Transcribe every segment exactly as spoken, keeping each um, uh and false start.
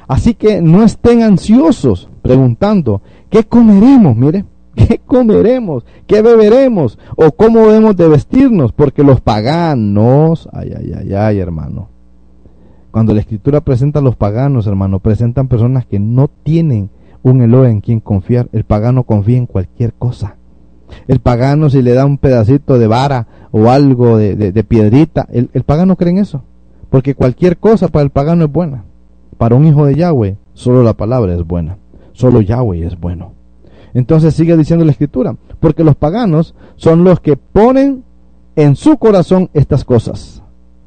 Así que no estén ansiosos preguntando, ¿qué comeremos? Mire, ¿qué comeremos? ¿Qué beberemos? ¿O cómo debemos de vestirnos? Porque los paganos, ay, ay, ay, ay, hermano. Cuando la Escritura presenta a los paganos, hermano, presentan personas que no tienen un Elohim en quien confiar. El pagano confía en cualquier cosa. El pagano, si le da un pedacito de vara o algo de, de, de piedrita, el, el pagano cree en eso. Porque cualquier cosa para el pagano es buena. Para un hijo de Yahweh, solo la palabra es buena. Solo Yahweh es bueno. Entonces sigue diciendo la Escritura, porque los paganos son los que ponen en su corazón estas cosas.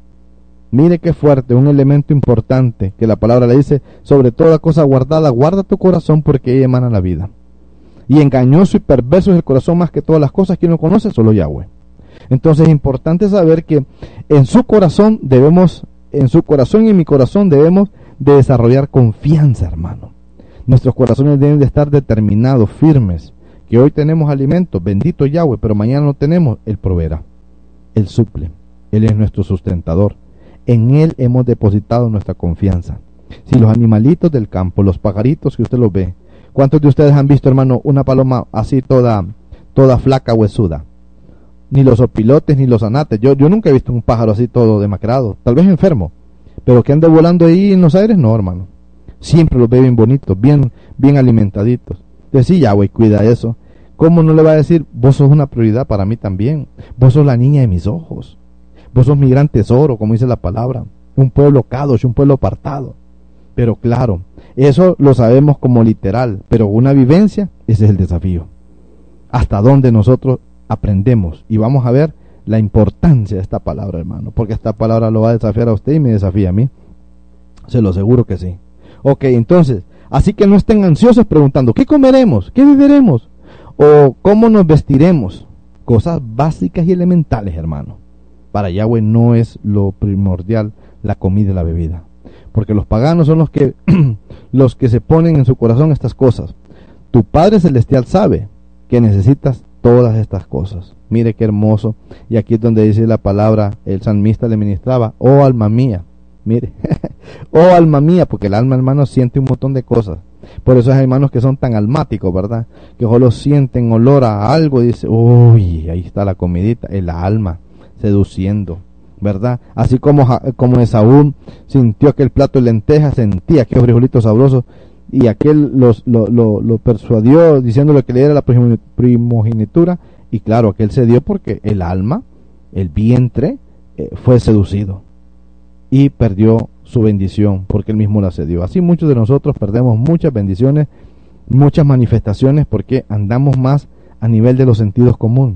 Mire qué fuerte, un elemento importante que la palabra le dice, sobre toda cosa guardada, guarda tu corazón porque ella emana la vida. Y engañoso y perverso es el corazón más que todas las cosas, quien lo conoce, solo Yahweh. Entonces es importante saber que en su corazón debemos, en su corazón y en mi corazón debemos de desarrollar confianza, hermano. Nuestros corazones deben de estar determinados, firmes, que hoy tenemos alimento, bendito Yahweh, pero mañana no tenemos, Él proveerá, Él suple, Él es nuestro sustentador, en Él hemos depositado nuestra confianza. Si los animalitos del campo, los pajaritos que usted los ve, ¿cuántos de ustedes han visto, hermano, una paloma así toda, toda flaca, huesuda? Ni los opilotes, ni los anates, yo, yo nunca he visto un pájaro así todo demacrado, tal vez enfermo, pero que ande volando ahí en los aires, no, hermano. Siempre los ve bien bonitos, bien, bien alimentaditos. Decía, Yahweh, cuida eso. ¿Cómo no le va a decir, vos sos una prioridad para mí también? Vos sos la niña de mis ojos. Vos sos mi gran tesoro, como dice la palabra. Un pueblo kadosh, un pueblo apartado. Pero claro, eso lo sabemos como literal, pero una vivencia, ese es el desafío. Hasta dónde nosotros aprendemos. Y vamos a ver la importancia de esta palabra, hermano. Porque esta palabra lo va a desafiar a usted y me desafía a mí. Se lo aseguro que sí. Ok, entonces, así que no estén ansiosos preguntando, ¿qué comeremos? ¿Qué beberemos? ¿O cómo nos vestiremos? Cosas básicas y elementales, hermano. Para Yahweh no es lo primordial la comida y la bebida. Porque los paganos son los que, los que se ponen en su corazón estas cosas. Tu Padre Celestial sabe que necesitas todas estas cosas. Mire qué hermoso. Y aquí es donde dice la palabra, el salmista le ministraba, oh alma mía. Mire, oh alma mía, porque el alma, hermano, siente un montón de cosas. Por eso hay hermanos que son tan almáticos, ¿verdad? Que solo sienten olor a algo y dice, uy, ahí está la comidita, el alma seduciendo, ¿verdad? Así como, como Esaú sintió aquel plato de lentejas, sentía aquellos frijolitos sabrosos y aquel los, lo, lo, lo persuadió diciéndole que le diera la primogenitura y claro, aquel se dio porque el alma, el vientre, eh, fue seducido. Y perdió su bendición porque él mismo la cedió. Así muchos de nosotros perdemos muchas bendiciones, muchas manifestaciones porque andamos más a nivel de los sentidos comunes,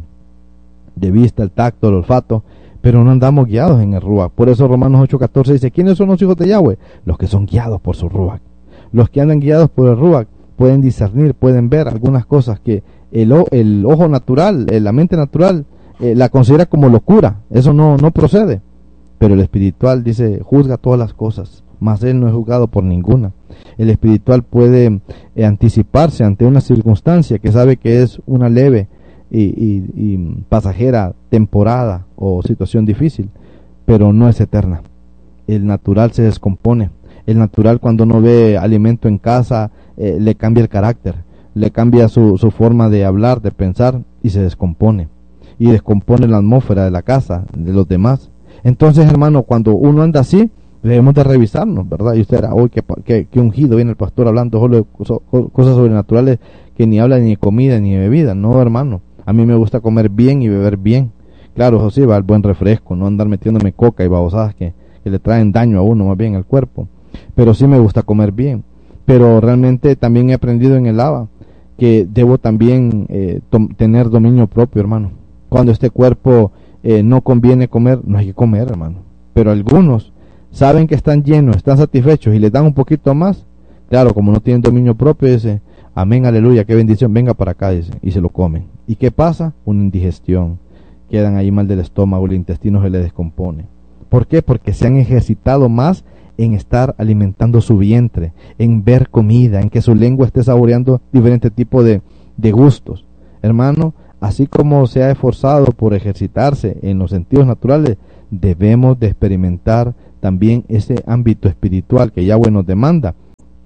de vista, el tacto, el olfato, pero no andamos guiados en el Ruach. Por eso Romanos ocho catorce dice, ¿quiénes son los hijos de Yahweh? Los que son guiados por su Ruach. Los que andan guiados por el Ruach pueden discernir, pueden ver algunas cosas que el, el ojo natural, la mente natural, eh, la considera como locura. Eso no, no procede. Pero el espiritual dice, juzga todas las cosas, mas él no es juzgado por ninguna. El espiritual puede eh, anticiparse ante una circunstancia que sabe que es una leve y, y, y pasajera temporada o situación difícil, pero no es eterna. El natural se descompone. El natural, cuando no ve alimento en casa, eh, le cambia el carácter, le cambia su, su forma de hablar, de pensar, y se descompone. Y descompone la atmósfera de la casa, de los demás. Entonces, hermano, cuando uno anda así, debemos de revisarnos, ¿verdad? Y usted dirá, uy, qué, qué, qué ungido viene el pastor hablando solo de cosas sobrenaturales que ni habla ni de comida ni de bebida. No, hermano, a mí me gusta comer bien y beber bien. Claro, eso sí, va el buen refresco, no andar metiéndome coca y babosadas que, que le traen daño a uno más bien al cuerpo. Pero sí me gusta comer bien. Pero realmente también he aprendido en el Abba que debo también eh, tener dominio propio, hermano. Cuando este cuerpo eh, no conviene comer, no hay que comer, hermano. Pero algunos saben que están llenos, están satisfechos y les dan un poquito más. Claro, como no tienen dominio propio, dice, amén, aleluya, qué bendición, venga para acá, dice, y se lo comen. ¿Y qué pasa? Una indigestión. Quedan ahí mal del estómago, el intestino se les descompone. ¿Por qué? Porque se han ejercitado más en estar alimentando su vientre, en ver comida, en que su lengua esté saboreando diferentes tipos de, de gustos. Hermano, así como se ha esforzado por ejercitarse en los sentidos naturales, debemos de experimentar también ese ámbito espiritual que Yahweh nos demanda,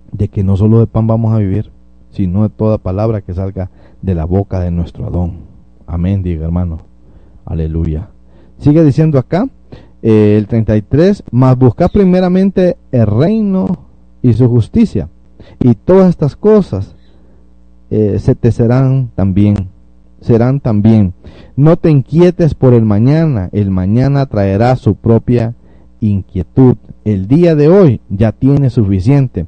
de que no solo de pan vamos a vivir, sino de toda palabra que salga de la boca de nuestro Adón. Amén, diga hermano. Aleluya. Sigue diciendo acá, eh, el treinta y tres, mas buscad primeramente el reino y su justicia, y todas estas cosas eh, se te serán también, serán también. No te inquietes por el mañana, el mañana traerá su propia inquietud. El día de hoy ya tiene suficiente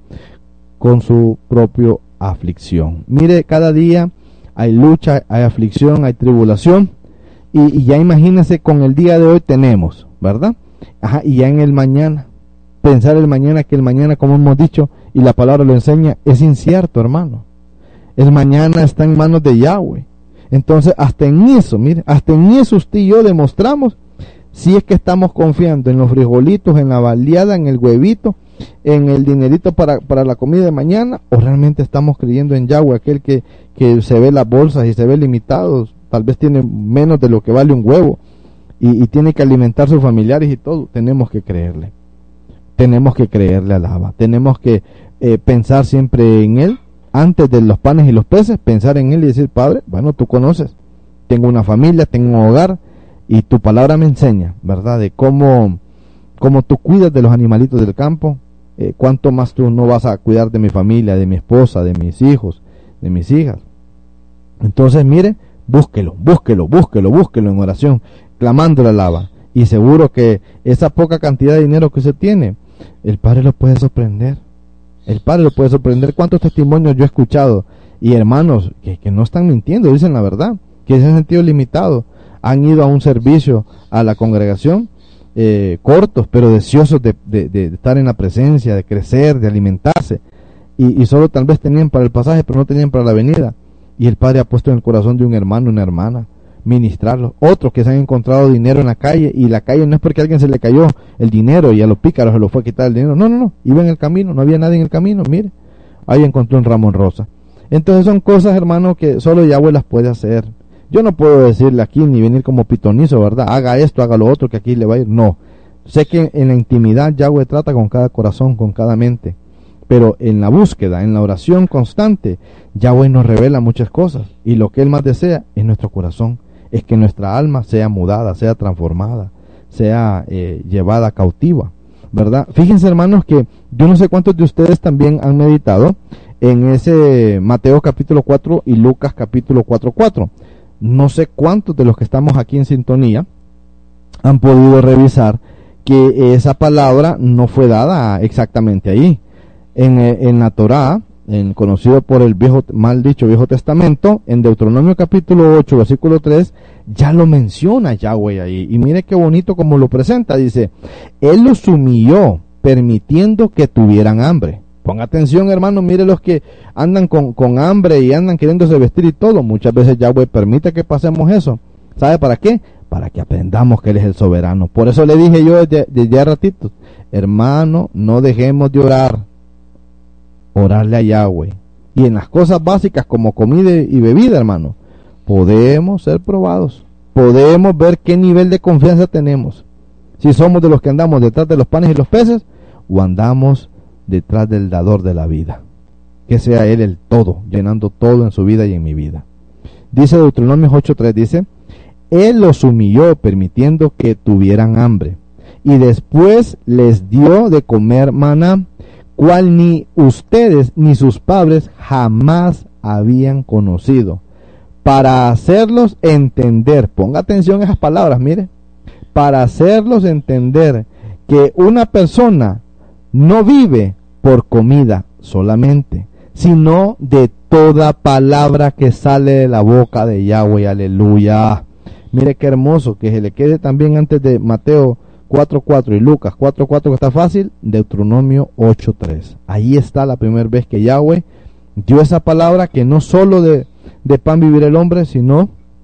con su propio aflicción. Mire, cada día hay lucha, hay aflicción, hay tribulación, y, y ya imagínese con el día de hoy tenemos, ¿verdad? Ajá, y ya en el mañana, pensar el mañana, que el mañana, como hemos dicho, y la palabra lo enseña, es incierto, hermano. El mañana está en manos de Yahweh. Entonces, hasta en eso, mire, hasta en eso usted y yo demostramos si es que estamos confiando en los frijolitos, en la baleada, en el huevito, en el dinerito para, para la comida de mañana, o realmente estamos creyendo en Yahweh, aquel que, que se ve las bolsas y se ve limitados, tal vez tiene menos de lo que vale un huevo, y, y tiene que alimentar a sus familiares y todo. Tenemos que creerle, tenemos que creerle al Abba, tenemos que eh, pensar siempre en Él, antes de los panes y los peces, pensar en Él y decir, Padre, bueno, tú conoces, tengo una familia, tengo un hogar, y tu palabra me enseña, ¿verdad?, de cómo, cómo tú cuidas de los animalitos del campo, eh, cuánto más tú no vas a cuidar de mi familia, de mi esposa, de mis hijos, de mis hijas. Entonces, mire, búsquelo, búsquelo, búsquelo, búsquelo en oración, clamándole al Abba, y seguro que esa poca cantidad de dinero que usted tiene, el Padre lo puede sorprender. El Padre lo puede sorprender. ¿Cuántos testimonios yo he escuchado? Y hermanos que, que no están mintiendo, dicen la verdad, que se han sentido limitados, han ido a un servicio, a la congregación, eh, cortos, pero deseosos de, de, de estar en la presencia, de crecer, de alimentarse, y, y solo tal vez tenían para el pasaje, pero no tenían para la venida, y el Padre ha puesto en el corazón de un hermano, una hermana, ministrarlo. Otros que se han encontrado dinero en la calle, y la calle no es porque a alguien se le cayó el dinero y a los pícaros se lo fue a quitar el dinero, no, no, no, iba en el camino, no había nadie en el camino, mire, ahí encontró un ramo en rosa. Entonces son cosas, hermano, que solo Yahweh las puede hacer. Yo no puedo decirle aquí ni venir como pitonizo, ¿verdad? Haga esto, haga lo otro, que aquí le va a ir. No, sé que en la intimidad Yahweh trata con cada corazón, con cada mente, pero en la búsqueda, en la oración constante, Yahweh nos revela muchas cosas, y lo que Él más desea es nuestro corazón, es que nuestra alma sea mudada, sea transformada, sea eh, llevada cautiva, ¿verdad? Fíjense, hermanos, que yo no sé cuántos de ustedes también han meditado en ese Mateo capítulo cuatro y Lucas capítulo cuatro cuatro. No sé cuántos de los que estamos aquí en sintonía han podido revisar que esa palabra no fue dada exactamente ahí. En, en la Torá, en, conocido por el viejo, mal dicho Viejo Testamento, en Deuteronomio capítulo ocho, versículo tres, ya lo menciona Yahweh ahí. Y mire qué bonito como lo presenta. Dice, Él los humilló, permitiendo que tuvieran hambre. Ponga atención, hermano, mire los que andan con, con hambre y andan queriéndose vestir y todo. Muchas veces Yahweh permite que pasemos eso. ¿Sabe para qué? Para que aprendamos que Él es el soberano. Por eso le dije yo desde, desde hace ratito, hermano, no dejemos de orar. Orarle a Yahweh. Y en las cosas básicas como comida y bebida, hermano, podemos ser probados. Podemos ver qué nivel de confianza tenemos. Si somos de los que andamos detrás de los panes y los peces, o andamos detrás del dador de la vida. Que sea Él el todo, llenando todo en su vida y en mi vida. Dice Deuteronomio ocho tres, dice, Él los humilló permitiendo que tuvieran hambre, y después les dio de comer maná, cual ni ustedes ni sus padres jamás habían conocido, para hacerlos entender, ponga atención a esas palabras, mire, para hacerlos entender que una persona no vive por comida solamente, sino de toda palabra que sale de la boca de Yahweh. Aleluya. Mire qué hermoso, que se le quede también antes de Mateo cuatro cuatro y Lucas cuatro cuatro, que está fácil, Deuteronomio ocho tres. Ahí está la primera vez que Yahweh dio esa palabra, que no solo de, de pan vivirá el hombre, sino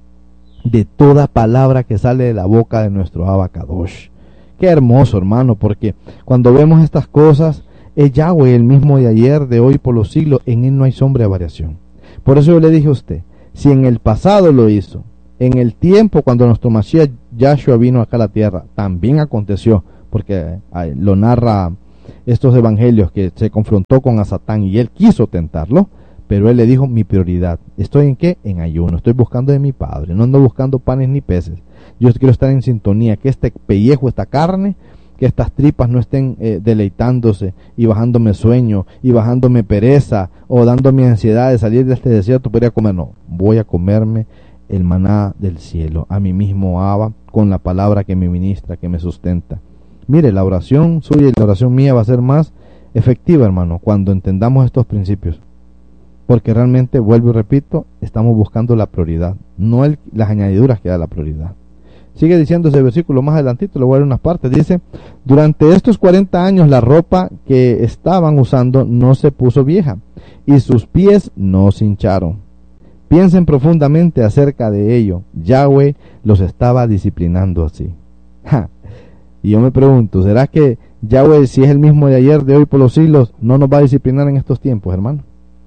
de toda palabra que sale de la boca de nuestro Abba Kadosh. Qué hermoso, hermano, porque cuando vemos estas cosas, es Yahweh el mismo de ayer, de hoy, por los siglos. En Él no hay sombra de variación. Por eso yo le dije a usted, si en el pasado lo hizo, en el tiempo cuando nuestro Mashiach Yahshua vino acá a la tierra, también aconteció, porque lo narra estos evangelios que se confrontó con a Satán y él quiso tentarlo, pero él le dijo: mi prioridad, ¿estoy en qué? En ayuno, estoy buscando de mi Padre, no ando buscando panes ni peces. Yo quiero estar en sintonía, que este pellejo, esta carne, que estas tripas no estén eh, deleitándose y bajándome sueño y bajándome pereza o dándome ansiedad de salir de este desierto para ir a comer. No, voy a comerme el maná del cielo, a mí mismo Abba, con la palabra que me ministra, que me sustenta. Mire, la oración suya y la oración mía va a ser más efectiva, hermano, cuando entendamos estos principios. Porque realmente, vuelvo y repito, estamos buscando la prioridad, no el, las añadiduras que da la prioridad. Sigue diciendo ese versículo más adelantito, le voy a dar unas partes. Dice: durante estos cuarenta años la ropa que estaban usando no se puso vieja y sus pies no se hincharon. Piensen profundamente acerca de ello. Yahweh los estaba disciplinando así. Ja. Y yo me pregunto, ¿será que Yahweh, si es el mismo de ayer, de hoy, por los siglos, no nos va a disciplinar en estos tiempos, hermano?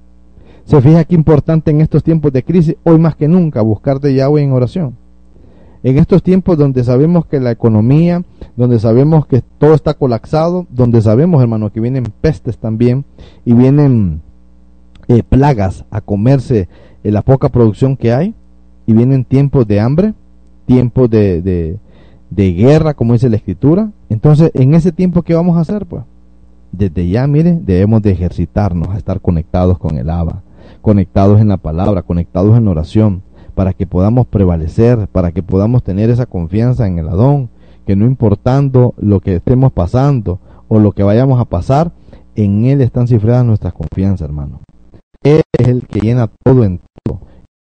Se fija que importante en estos tiempos de crisis, hoy más que nunca, buscar de Yahweh en oración. En estos tiempos donde sabemos que la economía, donde sabemos que todo está colapsado, donde sabemos, hermano, que vienen pestes también y vienen eh, plagas a comerse eh, la poca producción que hay, y vienen tiempos de hambre, tiempos de, de, de guerra, como dice la Escritura. Entonces, en ese tiempo, ¿qué vamos a hacer? Pues desde ya, mire, debemos de ejercitarnos a estar conectados con el Abba, conectados en la palabra, conectados en oración, para que podamos prevalecer, para que podamos tener esa confianza en el Adón, que no importando lo que estemos pasando o lo que vayamos a pasar, en Él están cifradas nuestras confianzas, hermano. Él es el que llena todo en todo.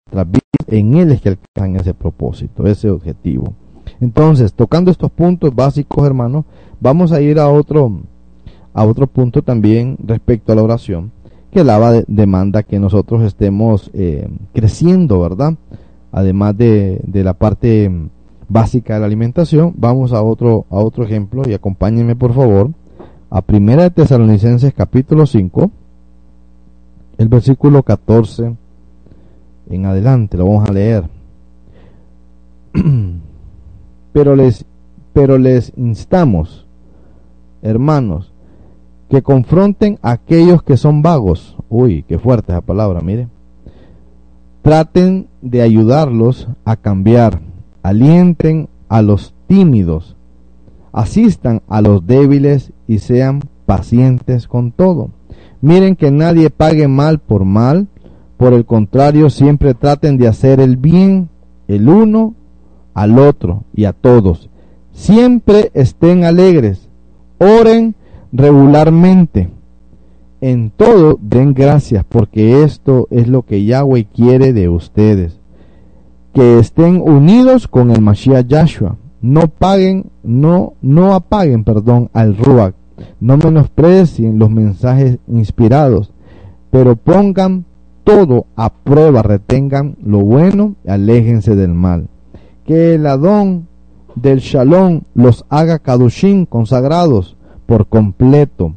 En Él es que alcanzan ese propósito, ese objetivo. Entonces, tocando estos puntos básicos, hermano, vamos a ir a otro, a otro punto también respecto a la oración, que el Abba de, demanda que nosotros estemos eh, creciendo, ¿verdad? Además de, de la parte básica de la alimentación. Vamos a otro, a otro ejemplo, y acompáñenme por favor a Primera de Tesalonicenses capítulo cinco, el versículo catorce en adelante, lo vamos a leer. pero les pero les instamos, hermanos, que confronten a aquellos que son vagos. Uy, qué fuerte esa palabra, mire. Traten de ayudarlos a cambiar, alienten a los tímidos, asistan a los débiles y sean pacientes con todo. Miren que nadie pague mal por mal, por el contrario, siempre traten de hacer el bien, el uno al otro y a todos. Siempre estén alegres, oren regularmente. En todo den gracias, porque esto es lo que Yahweh quiere de ustedes, que estén unidos con el Mashiach Yahshua. No paguen, no, no apaguen, perdón, al Ruach. No menosprecien los mensajes inspirados, pero pongan todo a prueba, retengan lo bueno, aléjense del mal. Que el Adón del Shalom los haga Kadushim, consagrados por completo.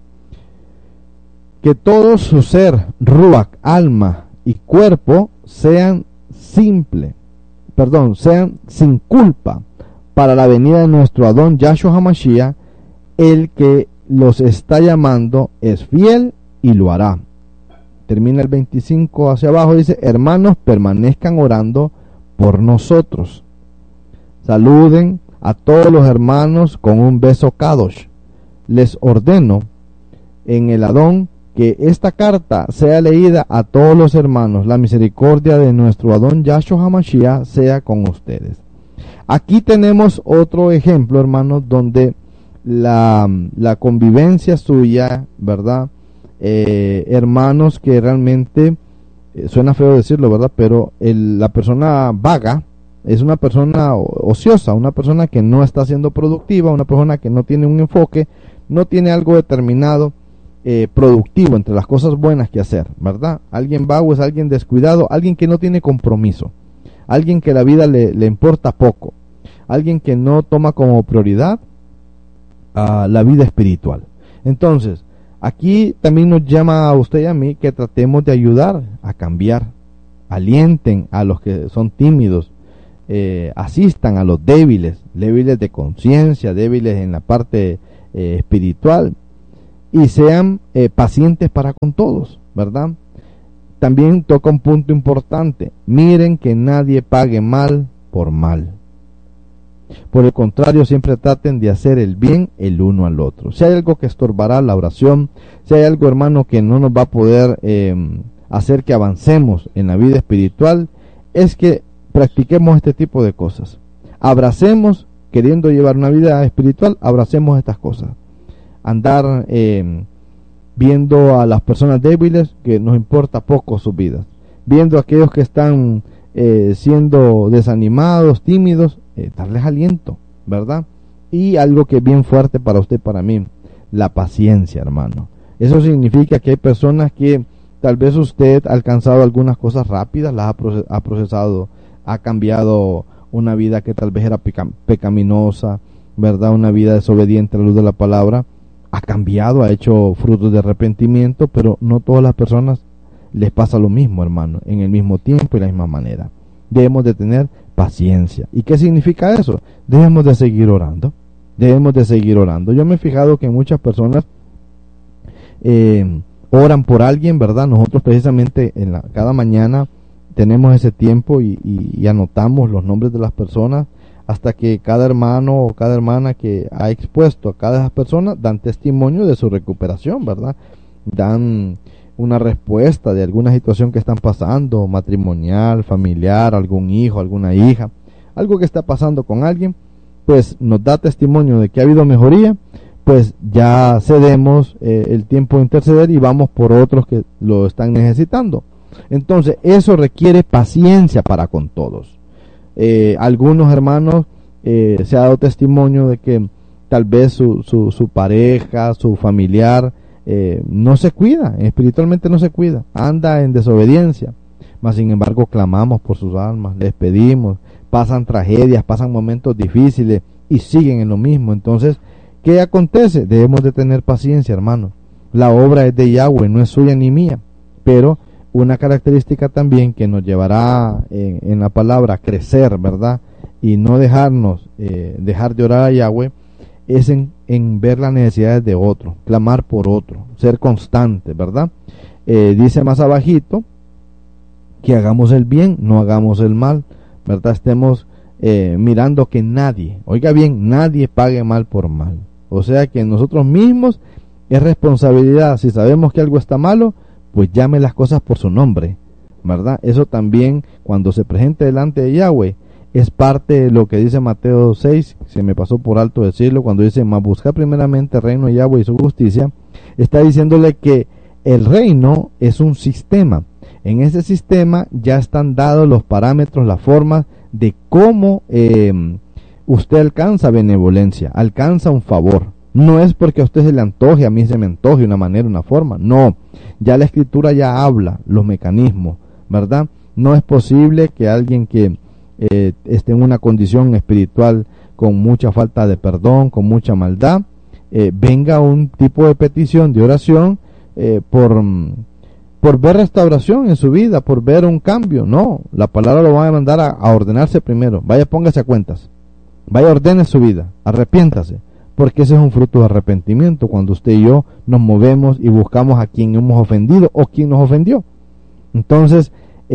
Que todo su ser, Ruach, alma y cuerpo, sean simple, perdón, sean sin culpa para la venida de nuestro Adón Yahshua HaMashiach. El que los está llamando es fiel y lo hará. Termina el veinticinco hacia abajo, dice: hermanos, permanezcan orando por nosotros. Saluden a todos los hermanos con un beso Kadosh. Les ordeno en el Adón que esta carta sea leída a todos los hermanos. La misericordia de nuestro Adón Yahshua HaMashiach sea con ustedes. Aquí tenemos otro ejemplo, hermanos, donde la, la convivencia suya, ¿verdad? Eh, hermanos que realmente, eh, suena feo decirlo, ¿verdad? Pero el, la persona vaga es una persona ociosa, una persona que no está siendo productiva, una persona que no tiene un enfoque, no tiene algo determinado, eh, productivo entre las cosas buenas que hacer, ¿verdad? Alguien vago es alguien descuidado, alguien que no tiene compromiso, alguien que la vida le, le importa poco, alguien que no toma como prioridad a la vida espiritual. Entonces, aquí también nos llama a usted y a mí que tratemos de ayudar a cambiar, alienten a los que son tímidos, eh, asistan a los débiles, débiles de conciencia, débiles en la parte eh, espiritual, y sean eh, pacientes para con todos, ¿verdad? También toca un punto importante: miren que nadie pague mal por mal. Por el contrario, siempre traten de hacer el bien el uno al otro. Si hay algo que estorbará la oración, si hay algo, hermano, que no nos va a poder eh, hacer que avancemos en la vida espiritual, es que practiquemos este tipo de cosas. Abracemos, queriendo llevar una vida espiritual, abracemos estas cosas. Andar eh, viendo a las personas débiles, que nos importa poco sus vidas. Viendo a aquellos que están eh, siendo desanimados, tímidos, eh, darles aliento, ¿verdad? Y algo que es bien fuerte para usted, para mí, la paciencia, hermano. Eso significa que hay personas que tal vez usted ha alcanzado algunas cosas rápidas, las ha, proces- ha procesado, ha cambiado una vida que tal vez era peca- pecaminosa, ¿verdad? Una vida desobediente a la luz de la palabra, ha cambiado, ha hecho frutos de arrepentimiento, pero no todas las personas les pasa lo mismo, hermano, en el mismo tiempo y la misma manera. Debemos de tener paciencia. ¿Y qué significa eso? Debemos de seguir orando, debemos de seguir orando. Yo me he fijado que muchas personas eh, oran por alguien, ¿verdad? Nosotros precisamente en la, cada mañana tenemos ese tiempo y, y, y anotamos los nombres de las personas, hasta que cada hermano o cada hermana que ha expuesto a cada persona dan testimonio de su recuperación, ¿verdad? Dan una respuesta de alguna situación que están pasando, matrimonial, familiar, algún hijo, alguna hija, algo que está pasando con alguien, pues nos da testimonio de que ha habido mejoría. Pues ya cedemos eh, el tiempo de interceder y vamos por otros que lo están necesitando. Entonces eso requiere paciencia para con todos. Eh, algunos hermanos eh, se ha dado testimonio de que tal vez su, su, su pareja, su familiar eh, no se cuida, espiritualmente no se cuida, anda en desobediencia, mas sin embargo clamamos por sus almas, les pedimos, pasan tragedias, pasan momentos difíciles y siguen en lo mismo. Entonces, ¿qué acontece? Debemos de tener paciencia, hermano. La obra es de Yahweh, no es suya ni mía, pero una característica también que nos llevará en, en la palabra a crecer, ¿verdad? Y no dejarnos, eh, dejar de orar a Yahweh, es en, en ver las necesidades de otro, clamar por otro, ser constante, ¿verdad? Eh, dice más abajito que hagamos el bien, no hagamos el mal, ¿verdad? Estemos eh, mirando que nadie, oiga bien, nadie pague mal por mal. O sea que nosotros mismos es responsabilidad, si sabemos que algo está malo, pues llame las cosas por su nombre, ¿verdad? Eso también, cuando se presente delante de Yahweh, es parte de lo que dice Mateo seis, se me pasó por alto decirlo, cuando dice, mas buscar primeramente el reino de Yahweh y su justicia, está diciéndole que el reino es un sistema. En ese sistema ya están dados los parámetros, las formas de cómo eh, usted alcanza benevolencia, alcanza un favor. No es porque a usted se le antoje, a mí se me antoje una manera, una forma. No, ya la escritura ya habla los mecanismos, ¿verdad? No es posible que alguien que eh, esté en una condición espiritual con mucha falta de perdón, con mucha maldad, eh, venga a un tipo de petición, de oración, eh, por, por ver restauración en su vida, por ver un cambio. No, la palabra lo va a mandar a, a ordenarse primero. Vaya, póngase a cuentas. Vaya, ordene su vida, arrepiéntase. Porque ese es un fruto de arrepentimiento, cuando usted y yo nos movemos y buscamos a quien hemos ofendido o quien nos ofendió. Entonces,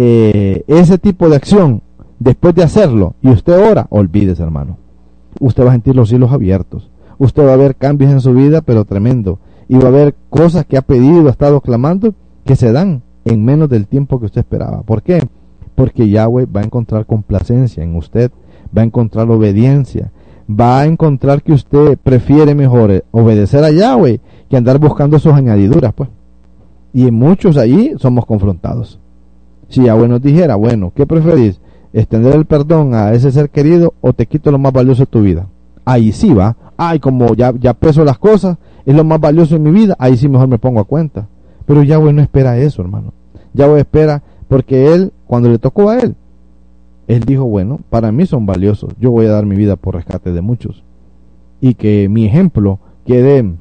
eh, ese tipo de acción, después de hacerlo, y usted ora, olvídese, hermano. Usted va a sentir los cielos abiertos. Usted va a ver cambios en su vida, pero tremendo. Y va a ver cosas que ha pedido, ha estado clamando, que se dan en menos del tiempo que usted esperaba. ¿Por qué? Porque Yahweh va a encontrar complacencia en usted, va a encontrar obediencia, va a encontrar que usted prefiere mejor obedecer a Yahweh que andar buscando sus añadiduras, pues. Y en muchos allí somos confrontados. Si Yahweh nos dijera, bueno, ¿qué preferís? ¿Extender el perdón a ese ser querido o te quito lo más valioso de tu vida? Ahí sí va. Ay, como ya, ya peso las cosas, es lo más valioso en mi vida, ahí sí mejor me pongo a cuenta. Pero Yahweh no espera eso, hermano. Yahweh espera, porque Él, cuando le tocó a Él, Él dijo, bueno, para mí son valiosos, yo voy a dar mi vida por rescate de muchos. Y que mi ejemplo quede,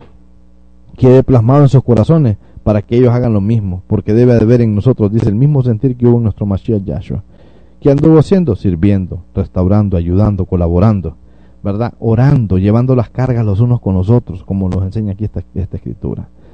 quede plasmado en sus corazones para que ellos hagan lo mismo, porque debe de haber en nosotros, dice, el mismo sentir que hubo en nuestro Mashiach Yahshua. ¿Qué anduvo haciendo? Sirviendo, restaurando, ayudando, colaborando, ¿verdad? Orando, llevando las cargas los unos con los otros, como nos enseña aquí esta, esta escritura.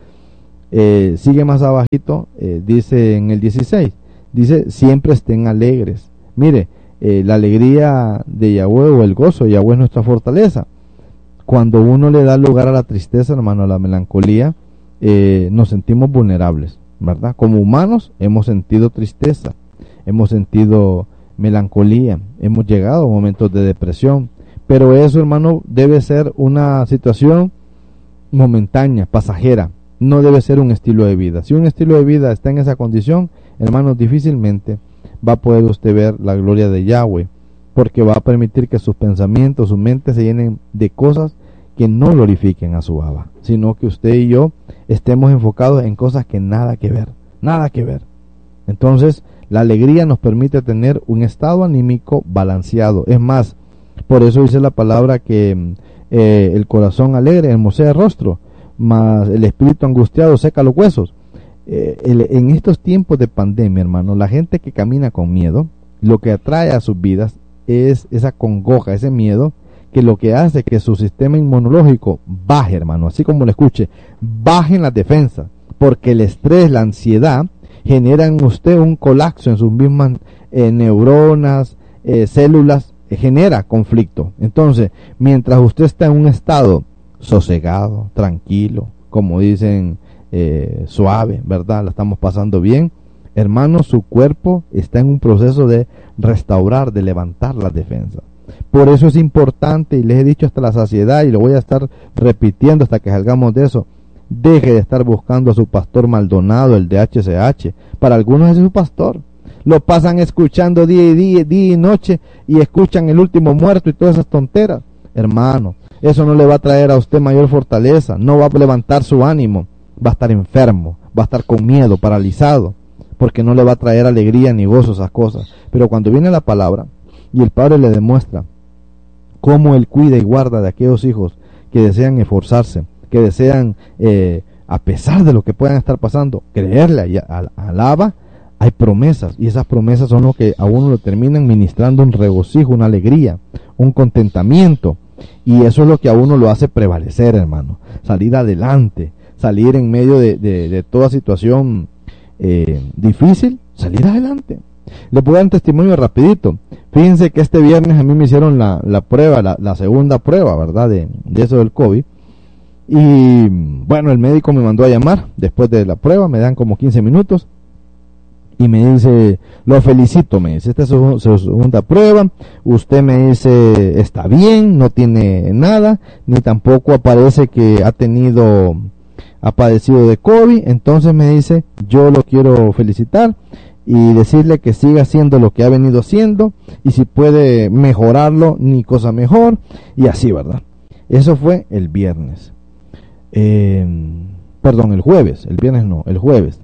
Eh, sigue más abajito, eh, dice en el dieciséis, dice, siempre estén alegres. Mire, eh, la alegría de Yahweh o el gozo de Yahweh es nuestra fortaleza. Cuando uno le da lugar a la tristeza, hermano, a la melancolía, eh, nos sentimos vulnerables, ¿verdad? Como humanos hemos sentido tristeza, hemos sentido melancolía, hemos llegado a momentos de depresión, pero eso, hermano, debe ser una situación momentánea, pasajera, no debe ser un estilo de vida. Si un estilo de vida está en esa condición, hermano, difícilmente va a poder usted ver la gloria de Yahweh, porque va a permitir que sus pensamientos, su mente se llenen de cosas que no glorifiquen a su Abba, sino que usted y yo estemos enfocados en cosas que nada que ver, nada que ver. Entonces, la alegría nos permite tener un estado anímico balanceado. Es más, por eso dice la palabra que eh, el corazón alegre hermosea el rostro, mas el espíritu angustiado seca los huesos. Eh, el, en estos tiempos de pandemia, hermano, la gente que camina con miedo, lo que atrae a sus vidas es esa congoja, ese miedo, que lo que hace que su sistema inmunológico baje, hermano, así como lo escuche, bajen las defensas, porque el estrés, la ansiedad, generan en usted un colapso en sus mismas eh, neuronas, eh, células, eh, genera conflicto. Entonces, mientras usted está en un estado sosegado, tranquilo, como dicen, eh, suave, ¿verdad? La estamos pasando bien, hermano, su cuerpo está en un proceso de restaurar, de levantar las defensas. Por eso es importante, y les he dicho hasta la saciedad, y lo voy a estar repitiendo hasta que salgamos de eso: deje de estar buscando a su pastor Maldonado, el de H C H. Para algunos es su pastor. Lo pasan escuchando día y día, día y noche, y escuchan el último muerto y todas esas tonteras. Hermano, eso no le va a traer a usted mayor fortaleza, no va a levantar su ánimo, va a estar enfermo, va a estar con miedo, paralizado, porque no le va a traer alegría ni gozo esas cosas. Pero cuando viene la palabra, y el Padre le demuestra cómo Él cuida y guarda de aquellos hijos que desean esforzarse, que desean, eh, a pesar de lo que puedan estar pasando, creerle al Abba, hay promesas, y esas promesas son lo que a uno lo terminan ministrando un regocijo, una alegría, un contentamiento, y eso es lo que a uno lo hace prevalecer, hermano, salir adelante, salir en medio de, de, de toda situación eh, difícil, salir adelante. Les voy a dar un testimonio rapidito. Fíjense que este viernes a mí me hicieron la, la prueba, la, la segunda prueba, ¿verdad? De, de eso del COVID. Y bueno, el médico me mandó a llamar después de la prueba, me dan como quince minutos. Y me dice, lo felicito, me dice, esta es su, su segunda prueba. Usted, me dice, está bien, no tiene nada, ni tampoco aparece que ha tenido, ha padecido de COVID. Entonces me dice, yo lo quiero felicitar y decirle que siga haciendo lo que ha venido haciendo, y si puede mejorarlo, ni cosa mejor, y así, ¿verdad? Eso fue el viernes. Eh, perdón, el jueves, el viernes no, el jueves.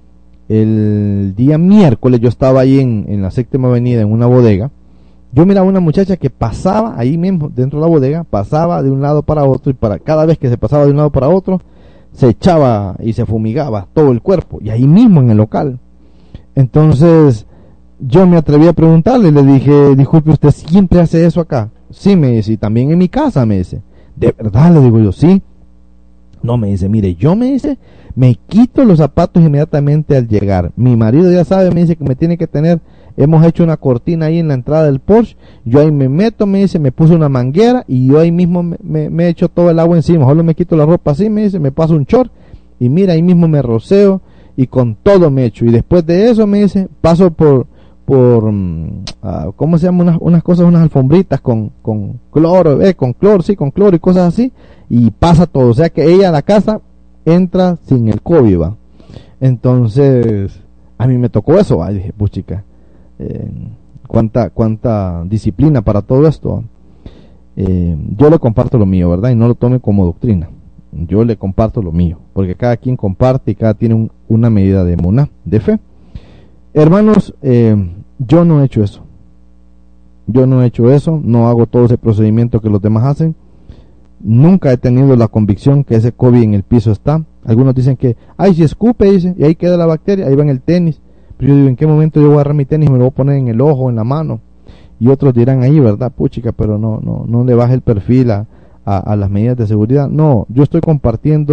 El día miércoles yo estaba ahí en, en la Séptima Avenida, en una bodega. Yo miraba a una muchacha que pasaba ahí mismo, dentro de la bodega, pasaba de un lado para otro, y para cada vez que se pasaba de un lado para otro, se echaba y se fumigaba todo el cuerpo, y ahí mismo en el local. Entonces yo me atreví a preguntarle, le dije, disculpe, ¿usted siempre hace eso acá? Sí, me dice, y también en mi casa, me dice. ¿De verdad? Le digo yo, sí. No, me dice, mire, yo, me dice, me quito los zapatos inmediatamente al llegar. Mi marido ya sabe, me dice, que me tiene que tener, hemos hecho una cortina ahí en la entrada del Porsche, yo ahí me meto, me dice, me puse una manguera, y yo ahí mismo me, me, me echo todo el agua encima, solo me quito la ropa así, me dice, me paso un short, y mira, ahí mismo me roceo, y con todo me echo, y después de eso, me dice, paso por, por, uh, ¿cómo se llama? Unas, unas cosas, unas alfombritas con, con cloro, eh, con cloro, sí, con cloro y cosas así, y pasa todo. O sea que ella a la casa entra sin el COVID, va. Entonces, a mí me tocó eso, va. Y dije, puchica, eh, cuánta, cuánta disciplina para todo esto. Eh, yo le comparto lo mío, ¿verdad? Y no lo tome como doctrina. Yo le comparto lo mío, porque cada quien comparte y cada tiene un, una medida de emuná, de fe. Hermanos, eh, yo no he hecho eso. Yo no he hecho eso, no hago todo ese procedimiento que los demás hacen. Nunca he tenido la convicción que ese COVID en el piso está. Algunos dicen que, ay, si escupe, dice, y ahí queda la bacteria, ahí va en el tenis. Pero yo digo, ¿en qué momento yo voy a agarrar mi tenis y me lo voy a poner en el ojo, en la mano? Y otros dirán ahí, ¿verdad? Puchica, pero no, no, no le baje el perfil a, a, a las medidas de seguridad. No, yo estoy compartiendo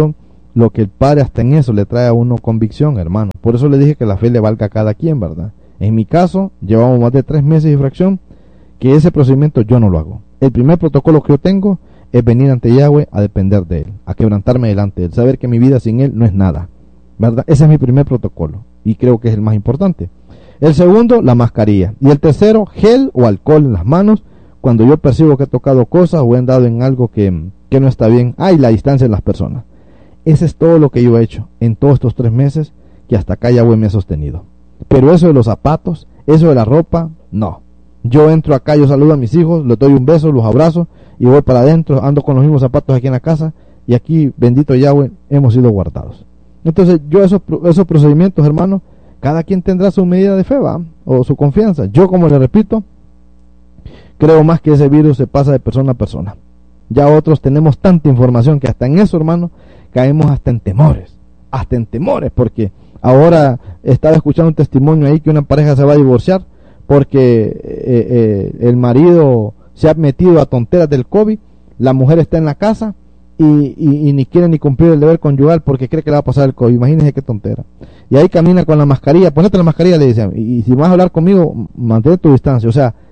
lo que el Padre hasta en eso le trae a uno convicción, hermano. Por eso le dije que la fe le valga a cada quien, ¿verdad? En mi caso, llevamos más de tres meses y fracción que ese procedimiento yo no lo hago. El primer protocolo que yo tengo es venir ante Yahweh a depender de Él, a quebrantarme delante de Él, saber que mi vida sin Él no es nada, ¿verdad? Ese es mi primer protocolo y creo que es el más importante. El segundo, la mascarilla. Y el tercero, gel o alcohol en las manos cuando yo percibo que he tocado cosas o he andado en algo que, que no está bien. Ah, y la distancia de las personas. Ese es todo lo que yo he hecho en todos estos tres meses que hasta acá Yahweh me ha sostenido. Pero eso de los zapatos, eso de la ropa, no. Yo entro acá, yo saludo a mis hijos, les doy un beso, los abrazo y voy para adentro, ando con los mismos zapatos aquí en la casa y aquí, bendito Yahweh, hemos sido guardados. Entonces yo esos, esos procedimientos, hermanos, cada quien tendrá su medida de fe, ¿va? O su confianza. Yo, como le repito, creo más que ese virus se pasa de persona a persona. Ya otros tenemos tanta información que hasta en eso, hermano, caemos hasta en temores, hasta en temores, porque ahora estaba escuchando un testimonio ahí que una pareja se va a divorciar porque eh, eh, el marido se ha metido a tonteras del COVID, la mujer está en la casa y, y, y ni quiere ni cumplir el deber conyugal porque cree que le va a pasar el COVID. Imagínense qué tontera. Y ahí camina con la mascarilla, ponete la mascarilla, le dicen, y, y si vas a hablar conmigo, mantén tu distancia. O sea,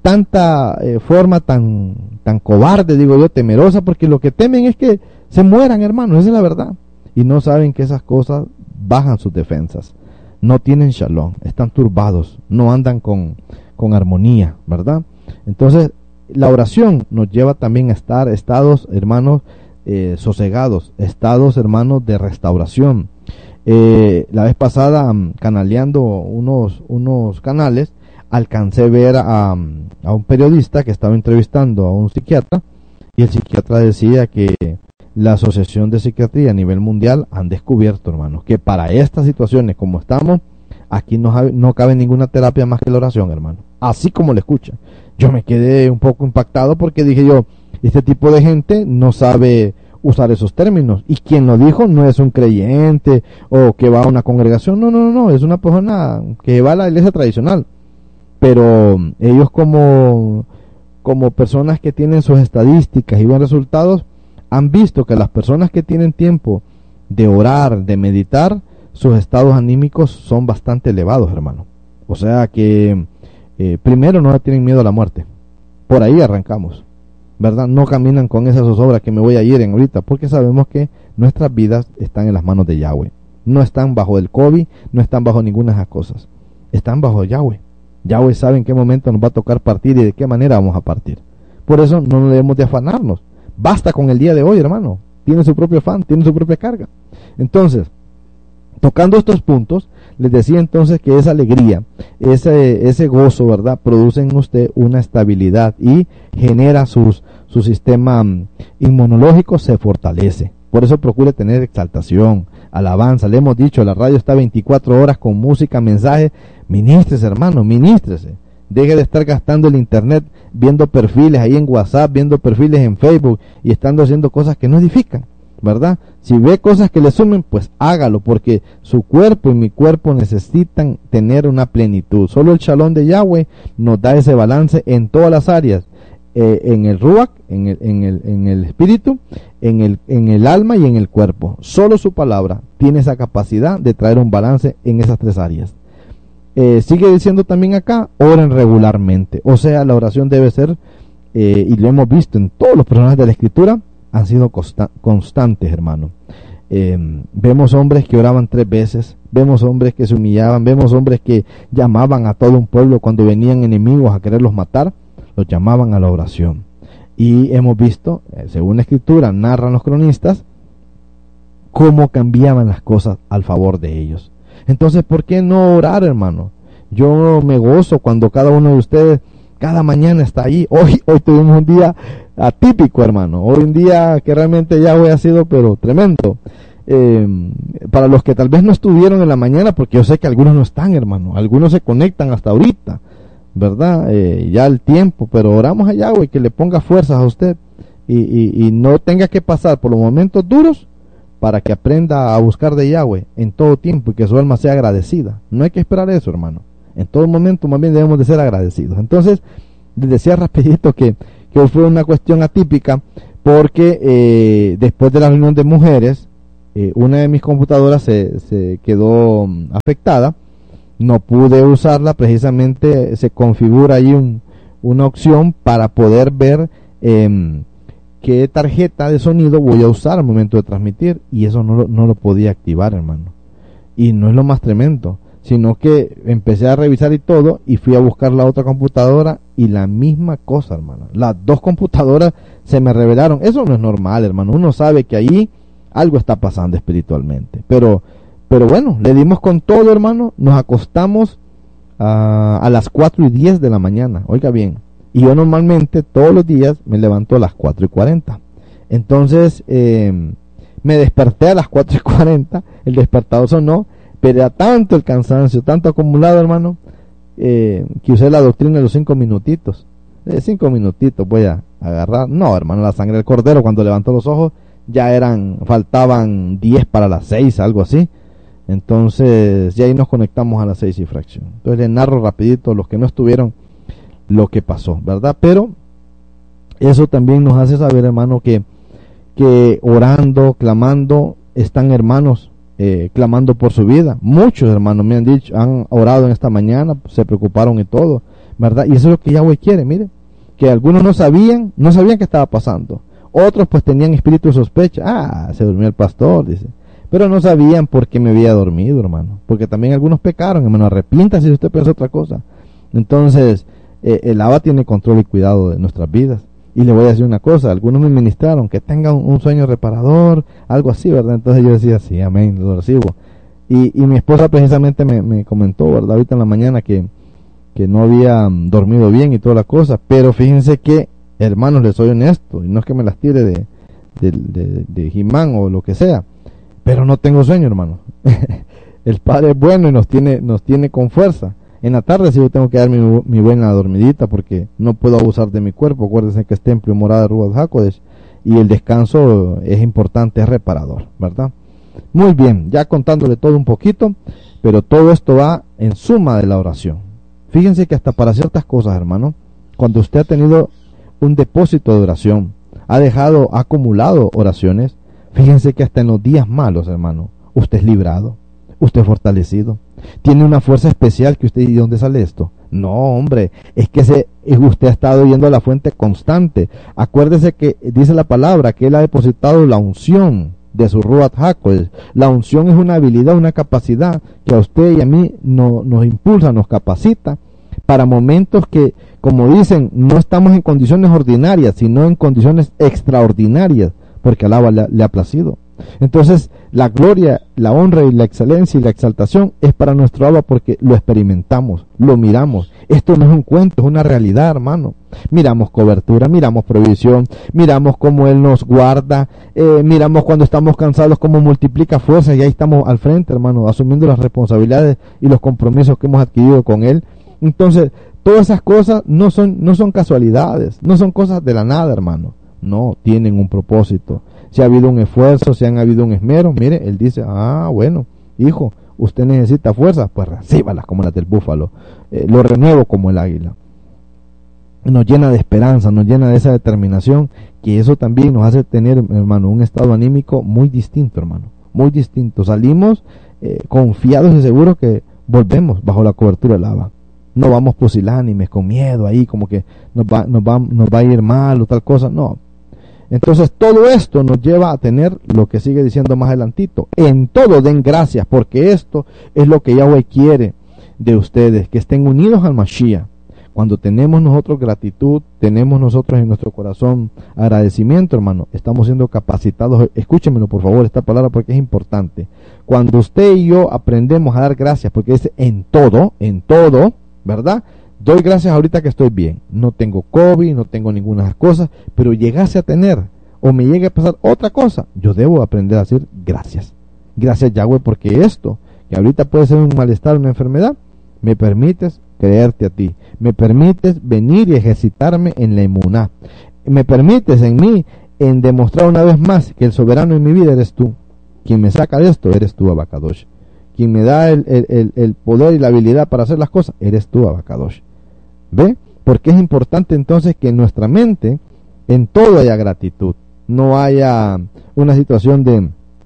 tanta eh, forma tan tan cobarde, digo yo, temerosa, porque lo que temen es que se mueran, hermanos, esa es la verdad. Y no saben que esas cosas bajan sus defensas. No tienen shalom, están turbados, no andan con, con armonía, ¿verdad? Entonces, la oración nos lleva también a estar estados, hermanos, eh, sosegados, estados, hermanos, de restauración. Eh, la vez pasada, canaleando unos, unos canales, alcancé a ver a, a un periodista que estaba entrevistando a un psiquiatra, y el psiquiatra decía que la Asociación de Psiquiatría a nivel mundial han descubierto, hermanos, que para estas situaciones como estamos, aquí no, no cabe ninguna terapia más que la oración, hermano. Así como le escucha. Yo me quedé un poco impactado porque dije yo, este tipo de gente no sabe usar esos términos. Y quien lo dijo no es un creyente o que va a una congregación. No, no, no, no. Es una persona que va a la iglesia tradicional. Pero ellos como, como personas que tienen sus estadísticas y buenos resultados, han visto que las personas que tienen tiempo de orar, de meditar, sus estados anímicos son bastante elevados, hermano. O sea que eh, primero no tienen miedo a la muerte. Por ahí arrancamos, ¿verdad? No caminan con esa zozobra que me voy a ir en ahorita, porque sabemos que nuestras vidas están en las manos de Yahweh. No están bajo el COVID, no están bajo ninguna de esas cosas. Están bajo Yahweh. Yahweh sabe en qué momento nos va a tocar partir y de qué manera vamos a partir. Por eso no debemos de afanarnos. Basta con el día de hoy, hermano. Tiene su propio afán, tiene su propia carga. Entonces, tocando estos puntos, les decía entonces que esa alegría, ese, ese gozo, ¿verdad?, produce en usted una estabilidad y genera sus, su sistema inmunológico, se fortalece. Por eso procure tener exaltación, alabanza. Le hemos dicho, la radio está veinticuatro horas con música, mensajes. Ministrese, hermano, ministrese. Deje de estar gastando el internet viendo perfiles ahí en WhatsApp, viendo perfiles en Facebook y estando haciendo cosas que no edifican, ¿verdad? Si ve cosas que le sumen, pues hágalo, porque su cuerpo y mi cuerpo necesitan tener una plenitud. Solo el shalom de Yahweh nos da ese balance en todas las áreas, eh, en el ruach, en el, en el, en el espíritu, en el, en el alma y en el cuerpo. Solo su palabra tiene esa capacidad de traer un balance en esas tres áreas. Eh, sigue diciendo también acá, oren regularmente. O sea, la oración debe ser, eh, y lo hemos visto en todos los personajes de la escritura, han sido consta constantes, hermano. Eh, vemos hombres que oraban tres veces, vemos hombres que se humillaban, vemos hombres que llamaban a todo un pueblo cuando venían enemigos a quererlos matar, los llamaban a la oración. Y hemos visto, eh, según la escritura, narran los cronistas, cómo cambiaban las cosas al favor de ellos. Entonces, ¿por qué no orar, hermano? Yo me gozo cuando cada uno de ustedes cada mañana está ahí. Hoy, hoy tuvimos un día atípico, hermano. Hoy un día que realmente Yahweh ha sido, pero tremendo. Eh, para los que tal vez no estuvieron en la mañana, porque yo sé que algunos no están, hermano. Algunos se conectan hasta ahorita, ¿verdad? Eh, ya el tiempo, pero oramos a Yahweh que le ponga fuerzas a usted y, y, y no tenga que pasar por los momentos duros, para que aprenda a buscar de Yahweh en todo tiempo y que su alma sea agradecida. No hay que esperar eso, hermano. En todo momento más bien debemos de ser agradecidos. Entonces, les decía rapidito que, que fue una cuestión atípica porque eh, después de la reunión de mujeres, eh, una de mis computadoras se, se quedó um, afectada, no pude usarla, precisamente se configura ahí un, una opción para poder ver eh, qué tarjeta de sonido voy a usar al momento de transmitir, y eso no lo, no lo podía activar, hermano. Y no es lo más tremendo, sino que empecé a revisar y todo, y fui a buscar la otra computadora y la misma cosa, hermano. Las dos computadoras se me revelaron. Eso no es normal, hermano. Uno sabe que ahí algo está pasando espiritualmente, pero pero bueno, le dimos con todo, hermano. Nos acostamos a, a las cuatro y diez de la mañana, oiga bien, y yo normalmente todos los días me levanto a las cuatro y cuarenta. Entonces eh, me desperté a las cuatro y cuarenta, el despertador sonó, pero era tanto el cansancio, tanto acumulado, hermano, eh, que usé la doctrina de los cinco minutitos. De cinco minutitos voy a agarrar. No, hermano, la sangre del cordero, cuando levantó los ojos, ya eran, faltaban diez para las seis, algo así. Entonces, ya ahí nos conectamos a las seis y fracción. Entonces, les narro rapidito, los que no estuvieron, lo que pasó, ¿verdad? Pero eso también nos hace saber, hermano, que, que orando, clamando, están hermanos eh, clamando por su vida. Muchos hermanos me han dicho, han orado en esta mañana, se preocuparon y todo, ¿verdad? Y eso es lo que Yahweh quiere, mire, que algunos no sabían, no sabían qué estaba pasando. Otros pues tenían espíritu de sospecha. Ah, se durmió el pastor, dice. Pero no sabían por qué me había dormido, hermano. Porque también algunos pecaron, hermano. Arrepiéntase si usted piensa otra cosa. Entonces, eh, el Abba tiene control y cuidado de nuestras vidas. Y le voy a decir una cosa, algunos me ministraron que tenga un, un sueño reparador, algo así, ¿verdad? Entonces yo decía, sí, amén, lo recibo. Y, y mi esposa precisamente me, me comentó, ¿verdad? Ahorita en la mañana que, que no había um, dormido bien y toda la cosa. Pero fíjense que, hermanos, les soy honesto, y no es que me las tire de, de, de, de He-Man o lo que sea, pero no tengo sueño, hermano. El Padre es bueno y nos tiene, nos tiene con fuerza. En la tarde sí yo tengo que dar mi, mi buena dormidita porque no puedo abusar de mi cuerpo. Acuérdense que es templo y morada de Ruach HaKodesh, y el descanso es importante, es reparador, ¿verdad? Muy bien, ya contándole todo un poquito, pero todo esto va en suma de la oración. Fíjense que hasta para ciertas cosas, hermano, cuando usted ha tenido un depósito de oración, ha dejado, ha acumulado oraciones, fíjense que hasta en los días malos, hermano, usted es librado, usted es fortalecido, tiene una fuerza especial que usted, ¿y de dónde sale esto? No, hombre, es que se, usted ha estado yendo a la fuente constante. Acuérdese que dice la palabra que él ha depositado la unción de su Ruach HaKodesh. La unción es una habilidad, una capacidad que a usted y a mí no, nos impulsa, nos capacita para momentos que, como dicen, no estamos en condiciones ordinarias, sino en condiciones extraordinarias, porque al Abba le, le ha placido. Entonces, la gloria, la honra y la excelencia y la exaltación es para nuestro Abba porque lo experimentamos, lo miramos. Esto no es un cuento, es una realidad, hermano. Miramos cobertura, miramos provisión, miramos cómo Él nos guarda, eh, miramos cuando estamos cansados cómo multiplica fuerzas, y ahí estamos al frente, hermano, asumiendo las responsabilidades y los compromisos que hemos adquirido con Él. Entonces, todas esas cosas no son, no son casualidades, no son cosas de la nada, hermano. No, tienen un propósito. Si ha habido un esfuerzo, si han habido un esmero, mire, Él dice, ah, bueno, hijo, usted necesita fuerza, pues recíbalas como las del búfalo, eh, lo renuevo como el águila. Nos llena de esperanza, nos llena de esa determinación, que eso también nos hace tener, hermano, un estado anímico muy distinto, hermano, muy distinto. Salimos eh, confiados y seguros que volvemos bajo la cobertura del Abba. No vamos pusilánimes, con miedo ahí, como que nos va, nos va, nos va a ir mal o tal cosa, no. Entonces todo esto nos lleva a tener lo que sigue diciendo más adelantito. En todo den gracias, porque esto es lo que Yahweh quiere de ustedes, que estén unidos al Mashiach. Cuando tenemos nosotros gratitud, tenemos nosotros en nuestro corazón agradecimiento, hermano, estamos siendo capacitados. Escúchenmelo por favor esta palabra porque es importante. Cuando usted y yo aprendemos a dar gracias, porque dice en todo, en todo, ¿verdad? Doy gracias ahorita que estoy bien, no tengo COVID, no tengo ninguna de las cosas, pero llegase a tener o me llegue a pasar otra cosa, yo debo aprender a decir gracias. Gracias, Yahweh, porque esto, que ahorita puede ser un malestar, una enfermedad, me permites creerte a ti, me permites venir y ejercitarme en la emuná, me permites en mí en demostrar una vez más que el soberano en mi vida eres tú. Quien me saca de esto eres tú, Abba Kadosh. Quien me da el, el, el, el poder y la habilidad para hacer las cosas eres tú, Abba Kadosh. ¿Ve? Porque es importante entonces que en nuestra mente en todo haya gratitud, no haya una situación de,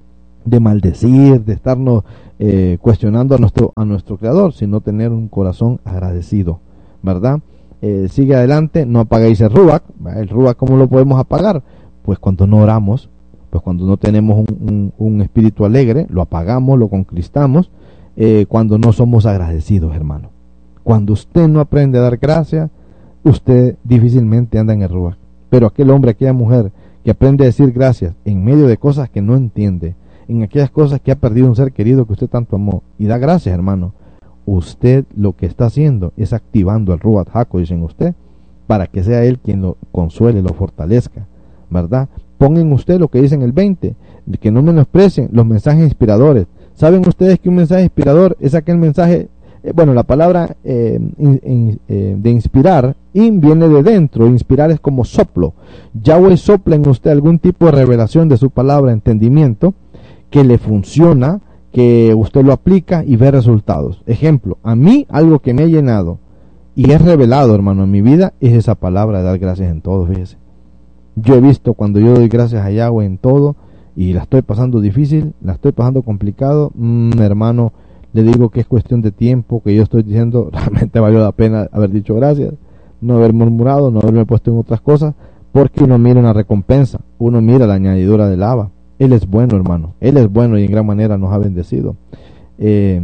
de maldecir, de estarnos eh, cuestionando a nuestro, a nuestro Creador, sino tener un corazón agradecido, ¿verdad? Eh, sigue adelante, no apaguéis el Ruach. El Ruach, ¿cómo lo podemos apagar? Pues cuando no oramos, pues cuando no tenemos un, un, un espíritu alegre, lo apagamos, lo conquistamos, eh, cuando no somos agradecidos, hermano. Cuando usted no aprende a dar gracias, usted difícilmente anda en el Ruach. Pero aquel hombre, aquella mujer que aprende a decir gracias en medio de cosas que no entiende, en aquellas cosas que ha perdido un ser querido que usted tanto amó, y da gracias, hermano, usted lo que está haciendo es activando el Ruach HaKodesh en usted, para que sea él quien lo consuele, lo fortalezca, ¿verdad? Pongan en usted lo que dice en el veinte, que no menosprecien los mensajes inspiradores. ¿Saben ustedes que un mensaje inspirador es aquel mensaje, eh, bueno, la palabra eh, in, in, eh, de inspirar, in viene de dentro, inspirar es como soplo. Yahweh sopla en usted algún tipo de revelación de su palabra, entendimiento, que le funciona, que usted lo aplica y ve resultados. Ejemplo, a mí algo que me ha llenado y es revelado, hermano, en mi vida, es esa palabra de dar gracias en todo, fíjese. Yo he visto cuando yo doy gracias a Yahweh en todo y la estoy pasando difícil, la estoy pasando complicado, mmm, hermano, le digo que es cuestión de tiempo, que yo estoy diciendo, realmente valió la pena haber dicho gracias, no haber murmurado, no haberme puesto en otras cosas, porque uno mira una recompensa, uno mira la añadidura del Abba. Él es bueno, hermano, Él es bueno y en gran manera nos ha bendecido. Eh,